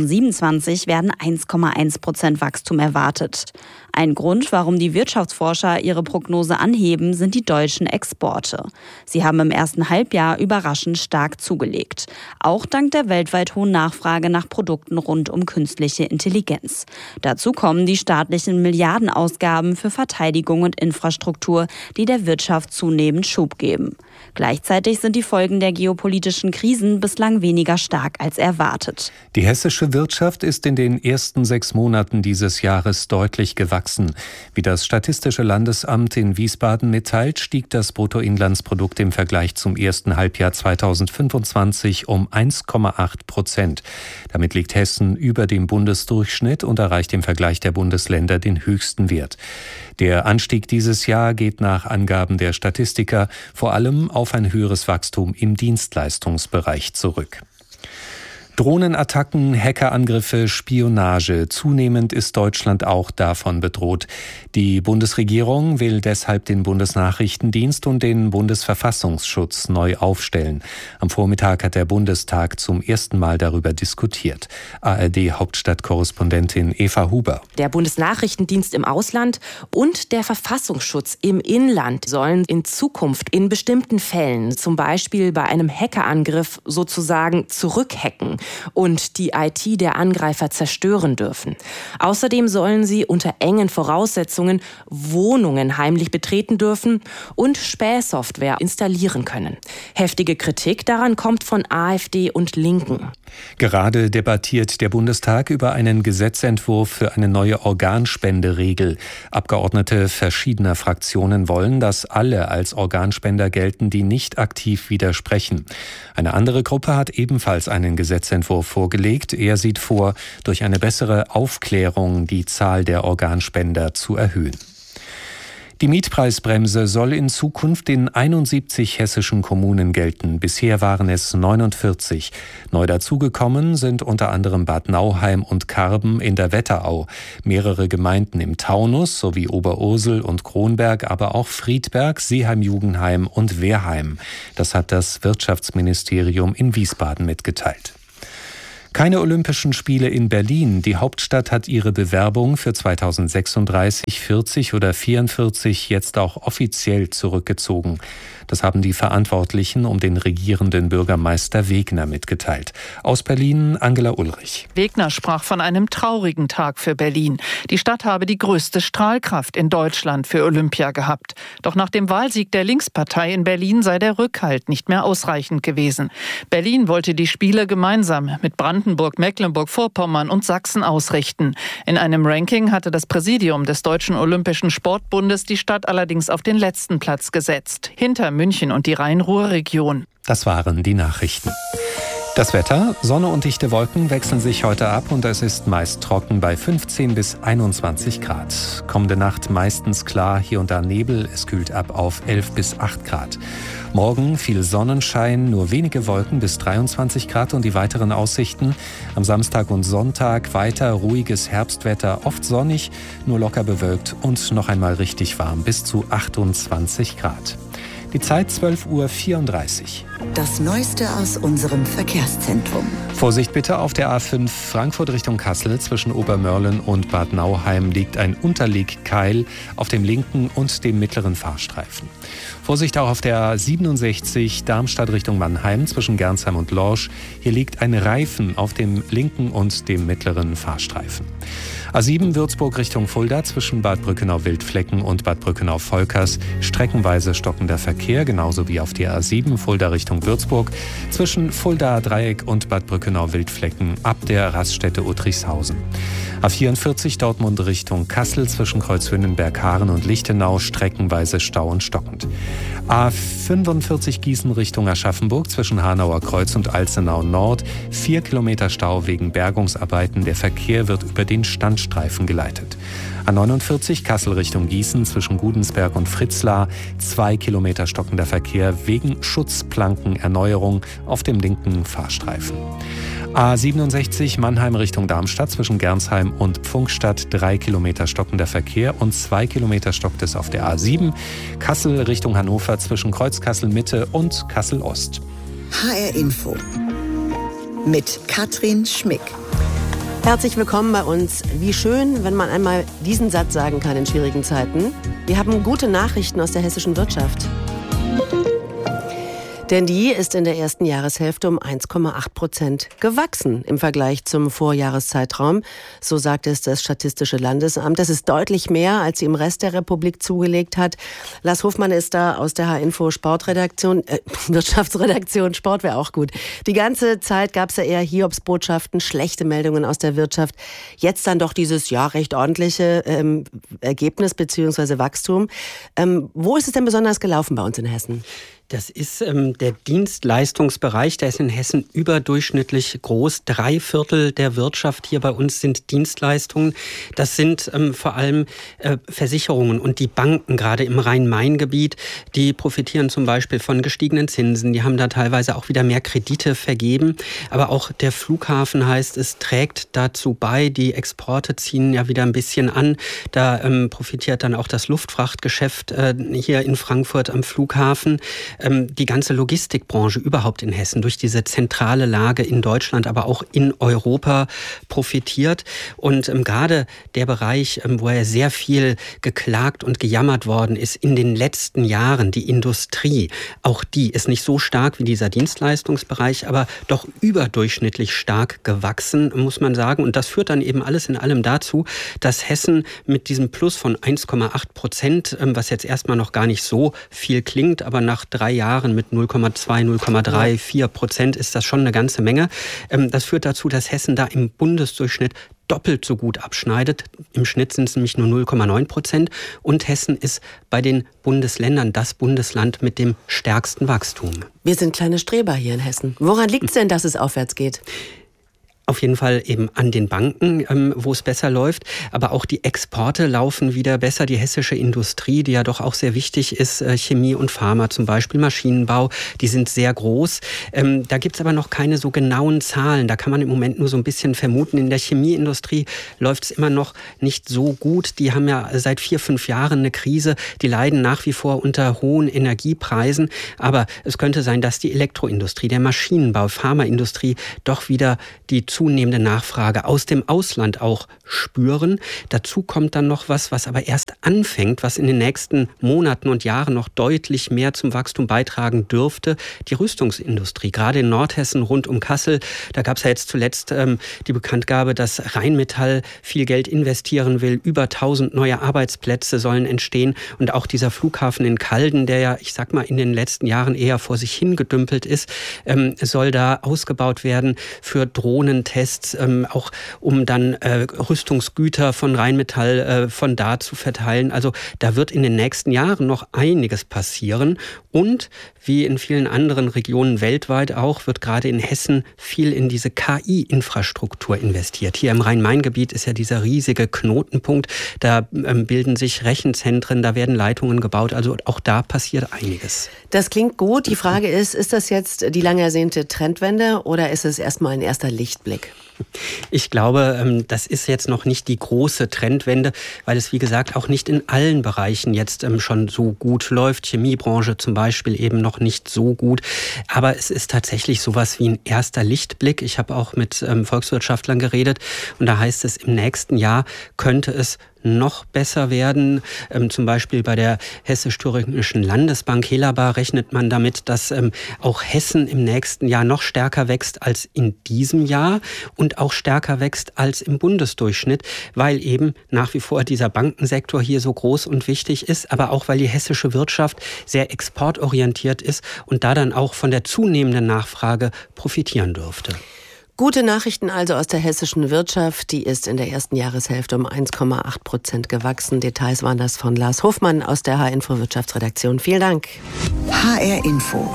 2027 werden 1,1% Wachstum erwartet. Ein Grund, warum die Wirtschaftsforscher ihre Prognose anheben, sind die deutschen Exporte. Sie haben im ersten Halbjahr überraschend stark zugelegt. Auch dank der weltweit hohen Nachfrage nach Produkten rund um künstliche Intelligenz. Dazu kommen die staatlichen Milliardenausgaben für Verteidigung und Infrastruktur, die der Wirtschaft zunehmend Schub geben. Gleichzeitig sind die Folgen der geopolitischen Krisen bislang weniger stark als erwartet.
Die hessische Wirtschaft ist in den ersten 6 Monaten dieses Jahres deutlich gewachsen. Wie das Statistische Landesamt in Wiesbaden mitteilt, stieg das Bruttoinlandsprodukt im Vergleich zum ersten Halbjahr 2025 um 1,8%. Damit liegt Hessen über dem Bundesdurchschnitt und erreicht im Vergleich der Bundesländer den höchsten Wert. Der Anstieg dieses Jahr geht nach Angaben der Statistiker vor allem auf ein höheres Wachstum im Dienstleistungsbereich zurück. Drohnenattacken, Hackerangriffe, Spionage. Zunehmend ist Deutschland auch davon bedroht. Die Bundesregierung will deshalb den Bundesnachrichtendienst und den Bundesverfassungsschutz neu aufstellen. Am Vormittag hat der Bundestag zum ersten Mal darüber diskutiert. ARD-Hauptstadtkorrespondentin Eva Huber.
Der Bundesnachrichtendienst im Ausland und der Verfassungsschutz im Inland sollen in Zukunft in bestimmten Fällen, zum Beispiel bei einem Hackerangriff, sozusagen zurückhacken und die IT der Angreifer zerstören dürfen. Außerdem sollen sie unter engen Voraussetzungen Wohnungen heimlich betreten dürfen und Spähsoftware installieren können. Heftige Kritik daran kommt von AfD und Linken.
Gerade debattiert der Bundestag über einen Gesetzentwurf für eine neue Organspenderegel. Abgeordnete verschiedener Fraktionen wollen, dass alle als Organspender gelten, die nicht aktiv widersprechen. Eine andere Gruppe hat ebenfalls einen Gesetzentwurf vorgelegt. Er sieht vor, durch eine bessere Aufklärung die Zahl der Organspender zu erhöhen. Die Mietpreisbremse soll in Zukunft in 71 hessischen Kommunen gelten. Bisher waren es 49. Neu dazugekommen sind unter anderem Bad Nauheim und Karben in der Wetterau, mehrere Gemeinden im Taunus sowie Oberursel und Kronberg, aber auch Friedberg, Seeheim-Jugenheim und Wehrheim. Das hat das Wirtschaftsministerium in Wiesbaden mitgeteilt. Keine Olympischen Spiele in Berlin. Die Hauptstadt hat ihre Bewerbung für 2036, 40 oder 44 jetzt auch offiziell zurückgezogen. Das haben die Verantwortlichen um den regierenden Bürgermeister Wegner mitgeteilt. Aus Berlin Angela Ulrich.
Wegner sprach von einem traurigen Tag für Berlin. Die Stadt habe die größte Strahlkraft in Deutschland für Olympia gehabt. Doch nach dem Wahlsieg der Linkspartei in Berlin sei der Rückhalt nicht mehr ausreichend gewesen. Berlin wollte die Spiele gemeinsam mit Brandenburg, Mecklenburg-Vorpommern und Sachsen ausrichten. In einem Ranking hatte das Präsidium des Deutschen Olympischen Sportbundes die Stadt allerdings auf den letzten Platz gesetzt. Hinter München und die Rhein-Ruhr-Region.
Das waren die Nachrichten. Das Wetter, Sonne und dichte Wolken wechseln sich heute ab und es ist meist trocken bei 15 bis 21 Grad. Kommende Nacht meistens klar, hier und da Nebel, es kühlt ab auf 11 bis 8 Grad. Morgen viel Sonnenschein, nur wenige Wolken bis 23 Grad und die weiteren Aussichten. Am Samstag und Sonntag weiter ruhiges Herbstwetter, oft sonnig, nur locker bewölkt und noch einmal richtig warm bis zu 28 Grad. Die Zeit 12:34 Uhr.
Das Neueste aus unserem Verkehrszentrum.
Vorsicht bitte, auf der A5 Frankfurt Richtung Kassel zwischen Obermörlen und Bad Nauheim liegt ein Unterlegkeil auf dem linken und dem mittleren Fahrstreifen. Vorsicht auch auf der A67 Darmstadt Richtung Mannheim zwischen Gernsheim und Lorsch. Hier liegt ein Reifen auf dem linken und dem mittleren Fahrstreifen. A7 Würzburg Richtung Fulda zwischen Bad Brückenau-Wildflecken und Bad Brückenau-Volkers. Streckenweise stockender Verkehr, genauso wie auf der A7 Fulda Richtung Würzburg zwischen Fulda-Dreieck und Bad Brückenau-Wildflecken ab der Raststätte Uttrichshausen. A44 Dortmund Richtung Kassel zwischen Kreuzhünnenberg-Haaren und Lichtenau streckenweise Stau und stockend. A45 Gießen Richtung Aschaffenburg zwischen Hanauer Kreuz und Alzenau Nord. 4 Kilometer Stau wegen Bergungsarbeiten. Der Verkehr wird über den Standstreifen geleitet. A49 Kassel Richtung Gießen zwischen Gudensberg und Fritzlar. 2 Kilometer stockender Verkehr wegen Schutzplankenerneuerung auf dem linken Fahrstreifen. A67 Mannheim Richtung Darmstadt zwischen Gernsheim und Pfungstadt. 3 Kilometer stockender Verkehr und 2 Kilometer stockt es auf der A7. Kassel Richtung Hannover zwischen Kreuzkassel Mitte und Kassel Ost.
HR Info mit Katrin Schmick.
Herzlich willkommen bei uns. Wie schön, wenn man einmal diesen Satz sagen kann in schwierigen Zeiten. Wir haben gute Nachrichten aus der hessischen Wirtschaft. Denn die ist in der ersten Jahreshälfte um 1,8% gewachsen im Vergleich zum Vorjahreszeitraum. So sagt es das Statistische Landesamt. Das ist deutlich mehr, als sie im Rest der Republik zugelegt hat. Lars Hofmann ist da aus der H-Info Sportredaktion, Wirtschaftsredaktion, Sport wäre auch gut. Die ganze Zeit gab es ja eher Hiobsbotschaften, schlechte Meldungen aus der Wirtschaft. Jetzt dann doch dieses recht ordentliche Ergebnis bzw. Wachstum. Wo ist es denn besonders gelaufen bei uns in Hessen?
Das ist der Dienstleistungsbereich, der ist in Hessen überdurchschnittlich groß. 3/4 der Wirtschaft hier bei uns sind Dienstleistungen. Das sind vor allem Versicherungen und die Banken, gerade im Rhein-Main-Gebiet. Die profitieren zum Beispiel von gestiegenen Zinsen. Die haben da teilweise auch wieder mehr Kredite vergeben. Aber auch der Flughafen, heißt es, trägt dazu bei. Die Exporte ziehen ja wieder ein bisschen an. Da profitiert dann auch das Luftfrachtgeschäft hier in Frankfurt am Flughafen. Die ganze Logistikbranche überhaupt in Hessen durch diese zentrale Lage in Deutschland, aber auch in Europa profitiert. Und gerade der Bereich, wo ja sehr viel geklagt und gejammert worden ist in den letzten Jahren, die Industrie, auch die ist nicht so stark wie dieser Dienstleistungsbereich, aber doch überdurchschnittlich stark gewachsen, muss man sagen. Und das führt dann eben alles in allem dazu, dass Hessen mit diesem Plus von 1,8%, was jetzt erstmal noch gar nicht so viel klingt, aber nach 3 Jahren mit 0,2, 0,3, 4% ist das schon eine ganze Menge. Das führt dazu, dass Hessen da im Bundesdurchschnitt doppelt so gut abschneidet. Im Schnitt sind es nämlich nur 0,9%. Und Hessen ist bei den Bundesländern das Bundesland mit dem stärksten Wachstum.
Wir sind kleine Streber hier in Hessen. Woran liegt es denn, dass es aufwärts geht?
Auf jeden Fall eben an den Banken, wo es besser läuft. Aber auch die Exporte laufen wieder besser. Die hessische Industrie, die ja doch auch sehr wichtig ist, Chemie und Pharma zum Beispiel, Maschinenbau, die sind sehr groß. Da gibt es aber noch keine so genauen Zahlen. Da kann man im Moment nur so ein bisschen vermuten. In der Chemieindustrie läuft es immer noch nicht so gut. Die haben ja seit 4-5 Jahren eine Krise. Die leiden nach wie vor unter hohen Energiepreisen. Aber es könnte sein, dass die Elektroindustrie, der Maschinenbau, Pharmaindustrie doch wieder die zunehmende Nachfrage aus dem Ausland auch spüren. Dazu kommt dann noch was aber erst anfängt, was in den nächsten Monaten und Jahren noch deutlich mehr zum Wachstum beitragen dürfte. Die Rüstungsindustrie, gerade in Nordhessen rund um Kassel. Da gab es ja jetzt zuletzt die Bekanntgabe, dass Rheinmetall viel Geld investieren will. Über 1000 neue Arbeitsplätze sollen entstehen. Und auch dieser Flughafen in Calden, der ja, ich sag mal, in den letzten Jahren eher vor sich hingedümpelt ist, soll da ausgebaut werden für Drohnen, Lasertests, auch um dann Rüstungsgüter von Rheinmetall von da zu verteilen. Also da wird in den nächsten Jahren noch einiges passieren. Und wie in vielen anderen Regionen weltweit auch, wird gerade in Hessen viel in diese KI-Infrastruktur investiert. Hier im Rhein-Main-Gebiet ist ja dieser riesige Knotenpunkt. Da bilden sich Rechenzentren, da werden Leitungen gebaut. Also auch da passiert einiges.
Das klingt gut. Die Frage ist das jetzt die lang ersehnte Trendwende oder ist es erstmal ein erster Lichtblick?
Ich glaube, das ist jetzt noch nicht die große Trendwende, weil es, wie gesagt, auch nicht in allen Bereichen jetzt schon so gut läuft. Chemiebranche zum Beispiel eben noch nicht so gut. Aber es ist tatsächlich sowas wie ein erster Lichtblick. Ich habe auch mit Volkswirtschaftlern geredet und da heißt es, im nächsten Jahr könnte es noch besser werden. Zum Beispiel bei der Hessisch-Thüringischen Landesbank Helaba rechnet man damit, dass auch Hessen im nächsten Jahr noch stärker wächst als in diesem Jahr und auch stärker wächst als im Bundesdurchschnitt, weil eben nach wie vor dieser Bankensektor hier so groß und wichtig ist, aber auch weil die hessische Wirtschaft sehr exportorientiert ist und da dann auch von der zunehmenden Nachfrage profitieren dürfte.
Gute Nachrichten also aus der hessischen Wirtschaft. Die ist in der ersten Jahreshälfte um 1,8% gewachsen. Details waren das von Lars Hofmann aus der H-Info Wirtschaftsredaktion. Vielen Dank.
HR Info.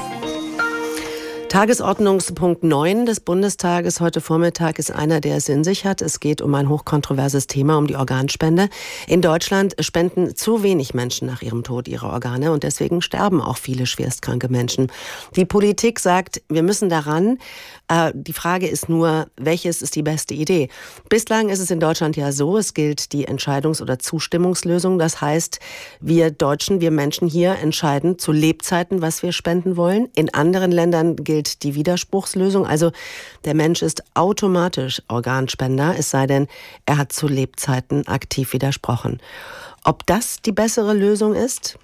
Tagesordnungspunkt 9 des Bundestages heute Vormittag ist einer, der es in sich hat. Es geht um ein hochkontroverses Thema, um die Organspende. In Deutschland spenden zu wenig Menschen nach ihrem Tod ihre Organe und deswegen sterben auch viele schwerstkranke Menschen. Die Politik sagt, wir müssen daran. Die Frage ist nur, welches ist die beste Idee? Bislang ist es in Deutschland ja so, es gilt die Entscheidungs- oder Zustimmungslösung. Das heißt, wir Deutschen, wir Menschen hier entscheiden zu Lebzeiten, was wir spenden wollen. In anderen Ländern gilt die Widerspruchslösung. Also der Mensch ist automatisch Organspender, es sei denn, er hat zu Lebzeiten aktiv widersprochen. Ob das die bessere Lösung ist?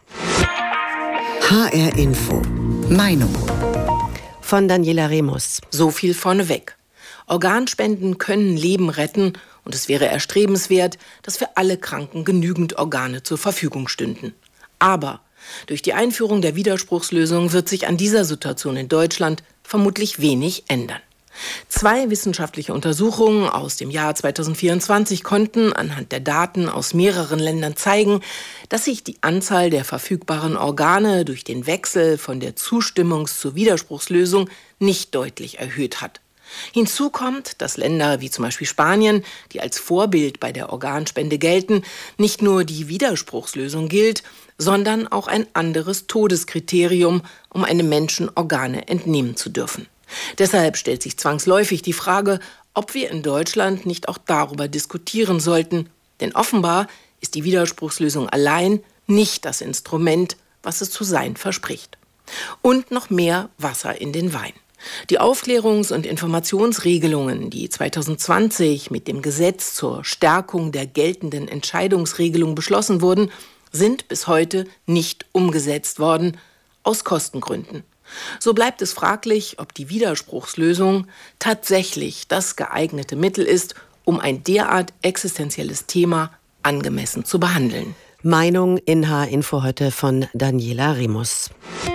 HR Info. Meinung.
Von Daniela Remus.
So viel vorneweg. Organspenden können Leben retten und es wäre erstrebenswert, dass für alle Kranken genügend Organe zur Verfügung stünden. Aber durch die Einführung der Widerspruchslösung wird sich an dieser Situation in Deutschland vermutlich wenig ändern. 2 wissenschaftliche Untersuchungen aus dem Jahr 2024 konnten anhand der Daten aus mehreren Ländern zeigen, dass sich die Anzahl der verfügbaren Organe durch den Wechsel von der Zustimmungs- zur Widerspruchslösung nicht deutlich erhöht hat. Hinzu kommt, dass Länder wie zum Beispiel Spanien, die als Vorbild bei der Organspende gelten, nicht nur die Widerspruchslösung gilt, sondern auch ein anderes Todeskriterium, um einem Menschen Organe entnehmen zu dürfen. Deshalb stellt sich zwangsläufig die Frage, ob wir in Deutschland nicht auch darüber diskutieren sollten. Denn offenbar ist die Widerspruchslösung allein nicht das Instrument, was es zu sein verspricht. Und noch mehr Wasser in den Wein. Die Aufklärungs- und Informationsregelungen, die 2020 mit dem Gesetz zur Stärkung der geltenden Entscheidungsregelung beschlossen wurden, sind bis heute nicht umgesetzt worden, aus Kostengründen. So bleibt es fraglich, ob die Widerspruchslösung tatsächlich das geeignete Mittel ist, um ein derart existenzielles Thema angemessen zu behandeln.
Meinung in H-Info heute von Daniela Remus.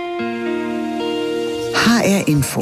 HR Info.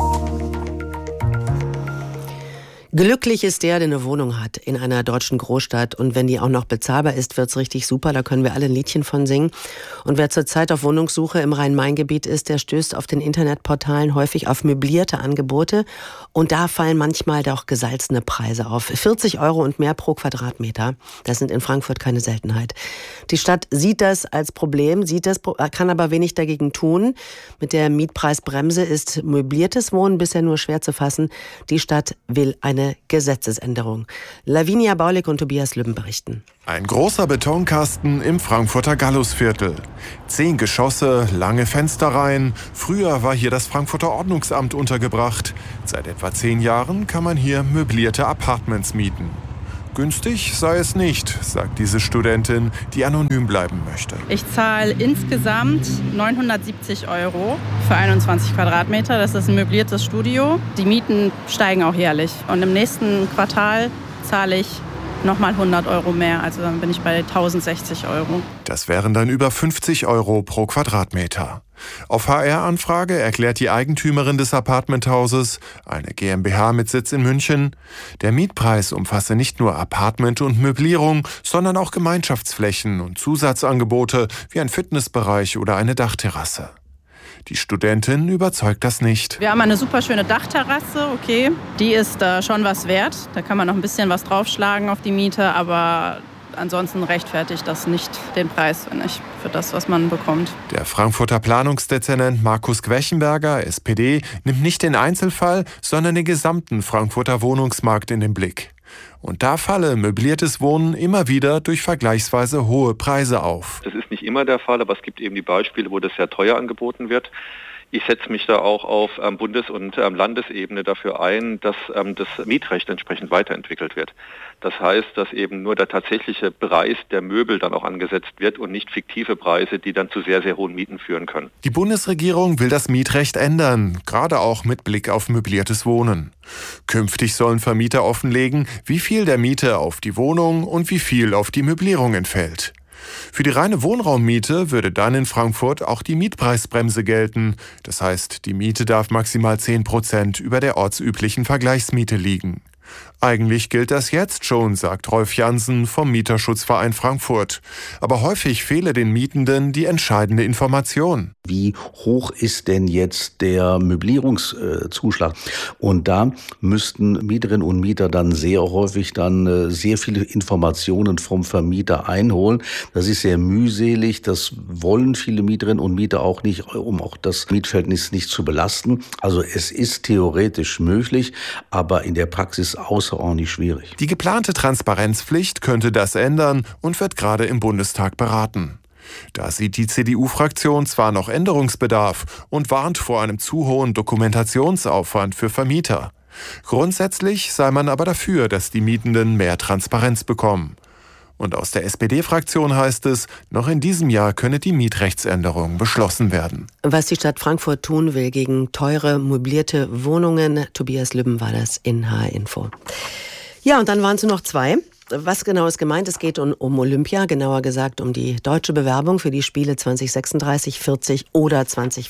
Glücklich ist der eine Wohnung hat in einer deutschen Großstadt. Und wenn die auch noch bezahlbar ist, wird's richtig super. Da können wir alle ein Liedchen von singen. Und wer zurzeit auf Wohnungssuche im Rhein-Main-Gebiet ist, der stößt auf den Internetportalen häufig auf möblierte Angebote. Und da fallen manchmal auch gesalzene Preise auf. 40 € und mehr pro Quadratmeter. Das sind in Frankfurt keine Seltenheit. Die Stadt sieht das als Problem, kann aber wenig dagegen tun. Mit der Mietpreisbremse ist möbliertes Wohnen bisher nur schwer zu fassen. Die Stadt will eine Gesetzesänderung. Lavinia Baulig und Tobias Lübben berichten.
Ein großer Betonkasten im Frankfurter Gallusviertel. 10 Geschosse, lange Fensterreihen. Früher war hier das Frankfurter Ordnungsamt untergebracht. Seit etwa 10 Jahren kann man hier möblierte Apartments mieten. Günstig sei es nicht, sagt diese Studentin, die anonym bleiben möchte.
Ich zahle insgesamt 970 € für 21 Quadratmeter. Das ist ein möbliertes Studio. Die Mieten steigen auch jährlich. Und im nächsten Quartal zahle ich nochmal 100 Euro mehr. Also dann bin ich bei 1060 Euro.
Das wären dann über 50 Euro pro Quadratmeter. Auf HR-Anfrage erklärt die Eigentümerin des Apartmenthauses, eine GmbH mit Sitz in München, der Mietpreis umfasse nicht nur Apartment und Möblierung, sondern auch Gemeinschaftsflächen und Zusatzangebote wie ein Fitnessbereich oder eine Dachterrasse. Die Studentin überzeugt das nicht.
Wir haben eine super schöne Dachterrasse, okay. Die ist schon was wert. Da kann man noch ein bisschen was draufschlagen auf die Miete, aber ansonsten rechtfertigt das nicht den Preis, finde ich, für das, was man bekommt.
Der Frankfurter Planungsdezernent Markus Gwechenberger, SPD, nimmt nicht den Einzelfall, sondern den gesamten Frankfurter Wohnungsmarkt in den Blick. Und da falle möbliertes Wohnen immer wieder durch vergleichsweise hohe Preise auf.
Das ist nicht immer der Fall, aber es gibt eben die Beispiele, wo das sehr teuer angeboten wird. Ich setze mich da auch auf Bundes- und Landesebene dafür ein, dass das Mietrecht entsprechend weiterentwickelt wird. Das heißt, dass eben nur der tatsächliche Preis der Möbel dann auch angesetzt wird und nicht fiktive Preise, die dann zu sehr, sehr hohen Mieten führen können.
Die Bundesregierung will das Mietrecht ändern, gerade auch mit Blick auf möbliertes Wohnen. Künftig sollen Vermieter offenlegen, wie viel der Miete auf die Wohnung und wie viel auf die Möblierung entfällt. Für die reine Wohnraummiete würde dann in Frankfurt auch die Mietpreisbremse gelten. Das heißt, die Miete darf maximal 10% über der ortsüblichen Vergleichsmiete liegen. Eigentlich gilt das jetzt schon, sagt Rolf Jansen vom Mieterschutzverein Frankfurt. Aber häufig fehle den Mietenden die entscheidende Information.
Wie hoch ist denn jetzt der Möblierungszuschlag? Und da müssten Mieterinnen und Mieter dann sehr häufig sehr viele Informationen vom Vermieter einholen. Das ist sehr mühselig. Das wollen viele Mieterinnen und Mieter auch nicht, um auch das Mietverhältnis nicht zu belasten. Also es ist theoretisch möglich, aber in der Praxis außerordentlich schwierig.
Die geplante Transparenzpflicht könnte das ändern und wird gerade im Bundestag beraten. Da sieht die CDU-Fraktion zwar noch Änderungsbedarf und warnt vor einem zu hohen Dokumentationsaufwand für Vermieter. Grundsätzlich sei man aber dafür, dass die Mietenden mehr Transparenz bekommen. Und aus der SPD-Fraktion heißt es, noch in diesem Jahr könne die Mietrechtsänderung beschlossen werden.
Was die Stadt Frankfurt tun will gegen teure, möblierte Wohnungen, Tobias Lübben war das in HR Info. Ja, und dann waren es nur noch zwei. Was genau ist gemeint? Es geht um Olympia, genauer gesagt um die deutsche Bewerbung für die Spiele 2036, 40 oder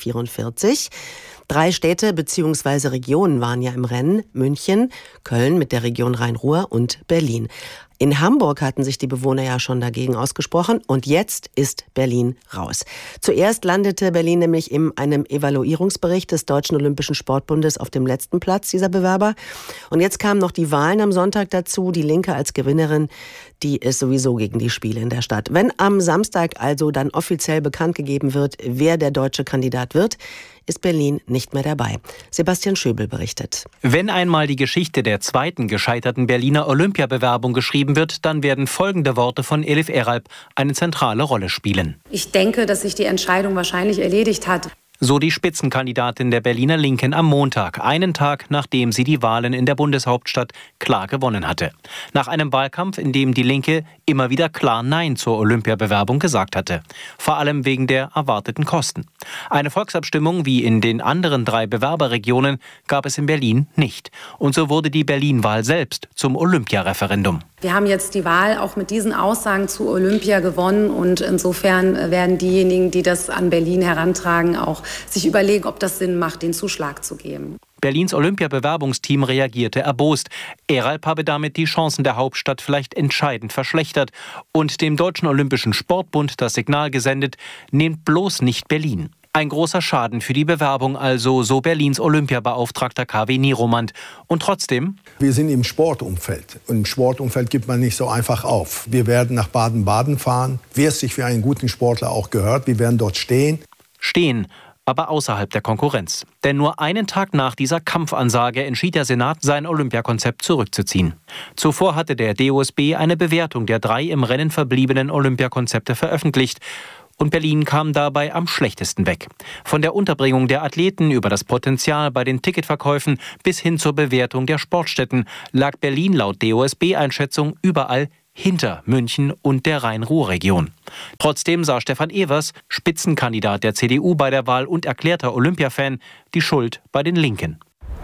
2044. 3 Städte bzw. Regionen waren ja im Rennen: München, Köln mit der Region Rhein-Ruhr und Berlin. In Hamburg hatten sich die Bewohner ja schon dagegen ausgesprochen und jetzt ist Berlin raus. Zuerst landete Berlin nämlich in einem Evaluierungsbericht des Deutschen Olympischen Sportbundes auf dem letzten Platz dieser Bewerber. Und jetzt kamen noch die Wahlen am Sonntag dazu. Die Linke als Gewinnerin, die ist sowieso gegen die Spiele in der Stadt. Wenn am Samstag also dann offiziell bekannt gegeben wird, wer der deutsche Kandidat wird, ist Berlin nicht mehr dabei. Sebastian Schöbel berichtet.
Wenn einmal die Geschichte der zweiten gescheiterten Berliner Olympiabewerbung geschrieben wird, dann werden folgende Worte von Elif Eralp eine zentrale Rolle spielen.
Ich denke, dass sich die Entscheidung wahrscheinlich erledigt hat.
So die Spitzenkandidatin der Berliner Linken am Montag, einen Tag nachdem sie die Wahlen in der Bundeshauptstadt klar gewonnen hatte. Nach einem Wahlkampf, in dem die Linke immer wieder klar Nein zur Olympiabewerbung gesagt hatte. Vor allem wegen der erwarteten Kosten. Eine Volksabstimmung wie in den anderen 3 Bewerberregionen gab es in Berlin nicht. Und so wurde die Berlin-Wahl selbst zum Olympiareferendum.
Wir haben jetzt die Wahl auch mit diesen Aussagen zu Olympia gewonnen und insofern werden diejenigen, die das an Berlin herantragen, auch sich überlegen, ob das Sinn macht, den Zuschlag zu geben.
Berlins Olympiabewerbungsteam reagierte erbost. Eralp habe damit die Chancen der Hauptstadt vielleicht entscheidend verschlechtert und dem Deutschen Olympischen Sportbund das Signal gesendet: nehmt bloß nicht Berlin. Ein großer Schaden für die Bewerbung also, so Berlins Olympiabeauftragter KW Nieromand. Und trotzdem?
Wir sind im Sportumfeld. Und im Sportumfeld gibt man nicht so einfach auf. Wir werden nach Baden-Baden fahren, wie es sich für einen guten Sportler auch gehört. Wir werden dort stehen.
Stehen, aber außerhalb der Konkurrenz. Denn nur einen Tag nach dieser Kampfansage entschied der Senat, sein Olympiakonzept zurückzuziehen. Zuvor hatte der DOSB eine Bewertung der 3 im Rennen verbliebenen Olympiakonzepte veröffentlicht. Und Berlin kam dabei am schlechtesten weg. Von der Unterbringung der Athleten über das Potenzial bei den Ticketverkäufen bis hin zur Bewertung der Sportstätten lag Berlin laut DOSB-Einschätzung überall hinter München und der Rhein-Ruhr-Region. Trotzdem sah Stefan Evers, Spitzenkandidat der CDU bei der Wahl und erklärter Olympiafan, die Schuld bei den Linken.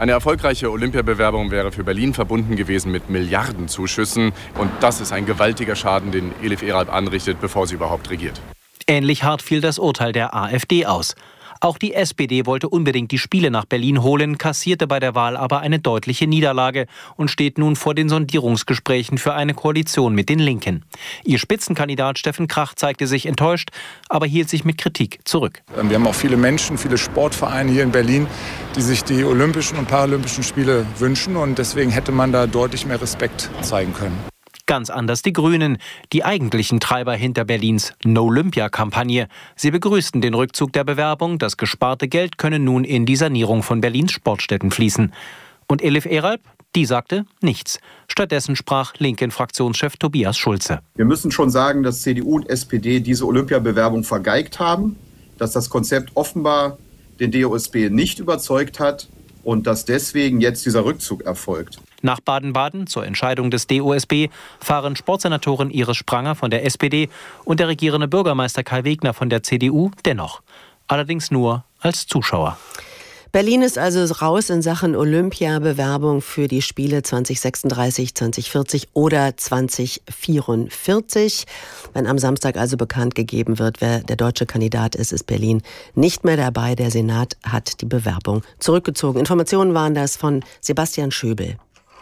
Eine erfolgreiche Olympiabewerbung wäre für Berlin verbunden gewesen mit Milliardenzuschüssen. Und das ist ein gewaltiger Schaden, den Elif Eralp anrichtet, bevor sie überhaupt regiert.
Ähnlich hart fiel das Urteil der AfD aus. Auch die SPD wollte unbedingt die Spiele nach Berlin holen, kassierte bei der Wahl aber eine deutliche Niederlage und steht nun vor den Sondierungsgesprächen für eine Koalition mit den Linken. Ihr Spitzenkandidat Steffen Krach zeigte sich enttäuscht, aber hielt sich mit Kritik zurück.
Wir haben auch viele Menschen, viele Sportvereine hier in Berlin, die sich die Olympischen und Paralympischen Spiele wünschen. Und deswegen hätte man da deutlich mehr Respekt zeigen können.
Ganz anders die Grünen, die eigentlichen Treiber hinter Berlins No-Olympia-Kampagne. Sie begrüßten den Rückzug der Bewerbung. Das gesparte Geld könne nun in die Sanierung von Berlins Sportstätten fließen. Und Elif Eralp, die sagte nichts. Stattdessen sprach Linken-Fraktionschef Tobias Schulze.
Wir müssen schon sagen, dass CDU und SPD diese Olympiabewerbung vergeigt haben, dass das Konzept offenbar den DOSB nicht überzeugt hat und dass deswegen jetzt dieser Rückzug erfolgt.
Nach Baden-Baden zur Entscheidung des DOSB fahren Sportsenatorin Iris Spranger von der SPD und der regierende Bürgermeister Kai Wegner von der CDU dennoch. Allerdings nur als Zuschauer.
Berlin ist also raus in Sachen Olympiabewerbung für die Spiele 2036, 2040 oder 2044. Wenn am Samstag also bekannt gegeben wird, wer der deutsche Kandidat ist, ist Berlin nicht mehr dabei. Der Senat hat die Bewerbung zurückgezogen. Informationen waren das von Sebastian Schöbel.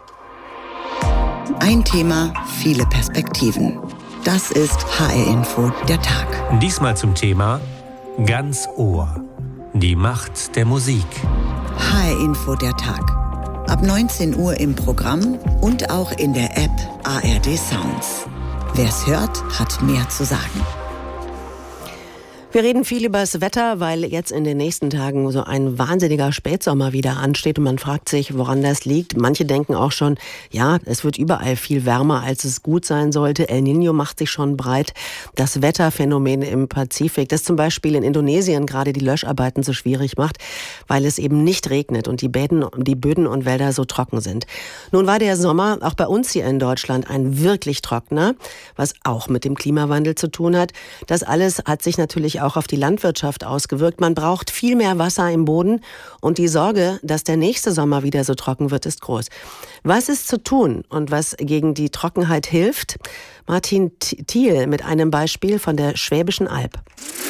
Ein Thema, viele Perspektiven. Das ist HR Info, der Tag.
Diesmal zum Thema Ganz Ohr. Die Macht der Musik.
HR Info, der Tag. Ab 19 Uhr im Programm und auch in der App ARD Sounds. Wer's hört, hat mehr zu sagen.
Wir reden viel über das Wetter, weil jetzt in den nächsten Tagen so ein wahnsinniger Spätsommer wieder ansteht und man fragt sich, woran das liegt. Manche denken auch schon, ja, es wird überall viel wärmer, als es gut sein sollte. El Niño macht sich schon breit. Das Wetterphänomen im Pazifik, das zum Beispiel in Indonesien gerade die Löscharbeiten so schwierig macht, weil es eben nicht regnet und die Böden und Wälder so trocken sind. Nun war der Sommer auch bei uns hier in Deutschland ein wirklich trockener, was auch mit dem Klimawandel zu tun hat. Das alles hat sich natürlich auch auf die Landwirtschaft ausgewirkt. Man braucht viel mehr Wasser im Boden und die Sorge, dass der nächste Sommer wieder so trocken wird, ist groß. Was ist zu tun und was gegen die Trockenheit hilft? Martin Thiel mit einem Beispiel von der Schwäbischen Alb.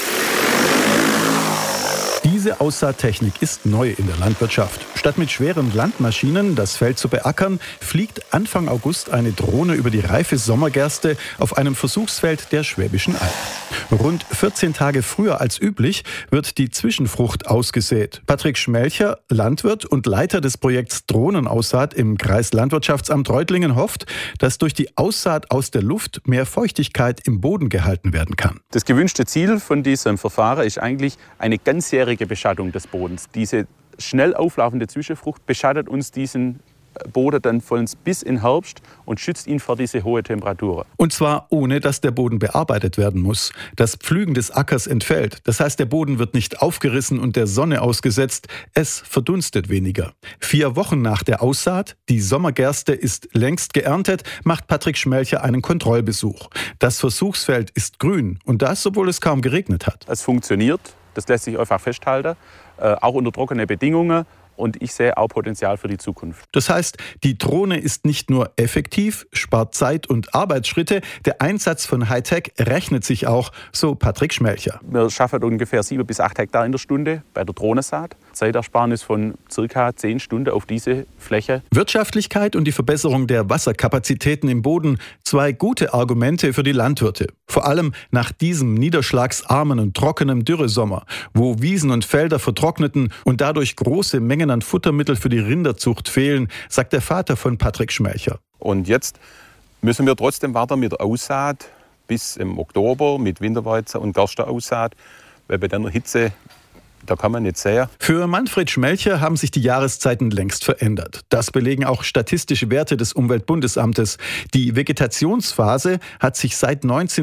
Diese Aussaattechnik ist neu in der Landwirtschaft. Statt mit schweren Landmaschinen das Feld zu beackern, fliegt Anfang August eine Drohne über die reife Sommergerste auf einem Versuchsfeld der Schwäbischen Alb. Rund 14 Tage früher als üblich wird die Zwischenfrucht ausgesät. Patrick Schmelcher, Landwirt und Leiter des Projekts Drohnenaussaat im Kreislandwirtschaftsamt Reutlingen, hofft, dass durch die Aussaat aus der Luft mehr Feuchtigkeit im Boden gehalten werden kann.
Das gewünschte Ziel von diesem Verfahren ist eigentlich eine ganzjährige Beschattung des Bodens. Diese schnell auflaufende Zwischenfrucht beschattet uns diesen Boden dann vollends bis in Herbst und schützt ihn vor diese hohe Temperaturen.
Und zwar ohne, dass der Boden bearbeitet werden muss. Das Pflügen des Ackers entfällt. Das heißt, der Boden wird nicht aufgerissen und der Sonne ausgesetzt. Es verdunstet weniger. 4 Wochen nach der Aussaat, die Sommergerste ist längst geerntet, macht Patrick Schmelcher einen Kontrollbesuch. Das Versuchsfeld ist grün und das, obwohl es kaum geregnet hat.
Es funktioniert, das lässt sich einfach festhalten, auch unter trockenen Bedingungen. Und ich sehe auch Potenzial für die Zukunft.
Das heißt, die Drohne ist nicht nur effektiv, spart Zeit und Arbeitsschritte, der Einsatz von Hightech rechnet sich auch, so Patrick Schmelcher.
Wir schaffen ungefähr 7 bis 8 Hektar in der Stunde bei der Drohnensaat. Zeitersparnis von ca. 10 Stunden auf diese Fläche.
Wirtschaftlichkeit und die Verbesserung der Wasserkapazitäten im Boden, 2 gute Argumente für die Landwirte. Vor allem nach diesem niederschlagsarmen und trockenen Dürresommer, wo Wiesen und Felder vertrockneten und dadurch große Mengen an Futtermittel für die Rinderzucht fehlen, sagt der Vater von Patrick Schmelcher.
Und jetzt müssen wir trotzdem warten mit der Aussaat bis im Oktober mit Winterweizen und Gersteaussaat, weil bei der Hitze, da kann man nicht sehen.
Für Manfred Schmelcher haben sich die Jahreszeiten längst verändert. Das belegen auch statistische Werte des Umweltbundesamtes. Die Vegetationsphase hat sich seit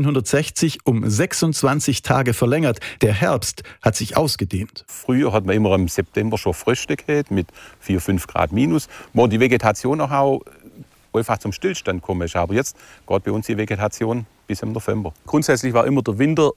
1960 um 26 Tage verlängert. Der Herbst hat sich ausgedehnt.
Früher hat man immer im September schon Fröste gehabt mit 4-5 Grad minus, wo die Vegetation auch einfach zum Stillstand kommen ist. Aber jetzt geht bei uns die Vegetation bis im November. Grundsätzlich war immer der Winter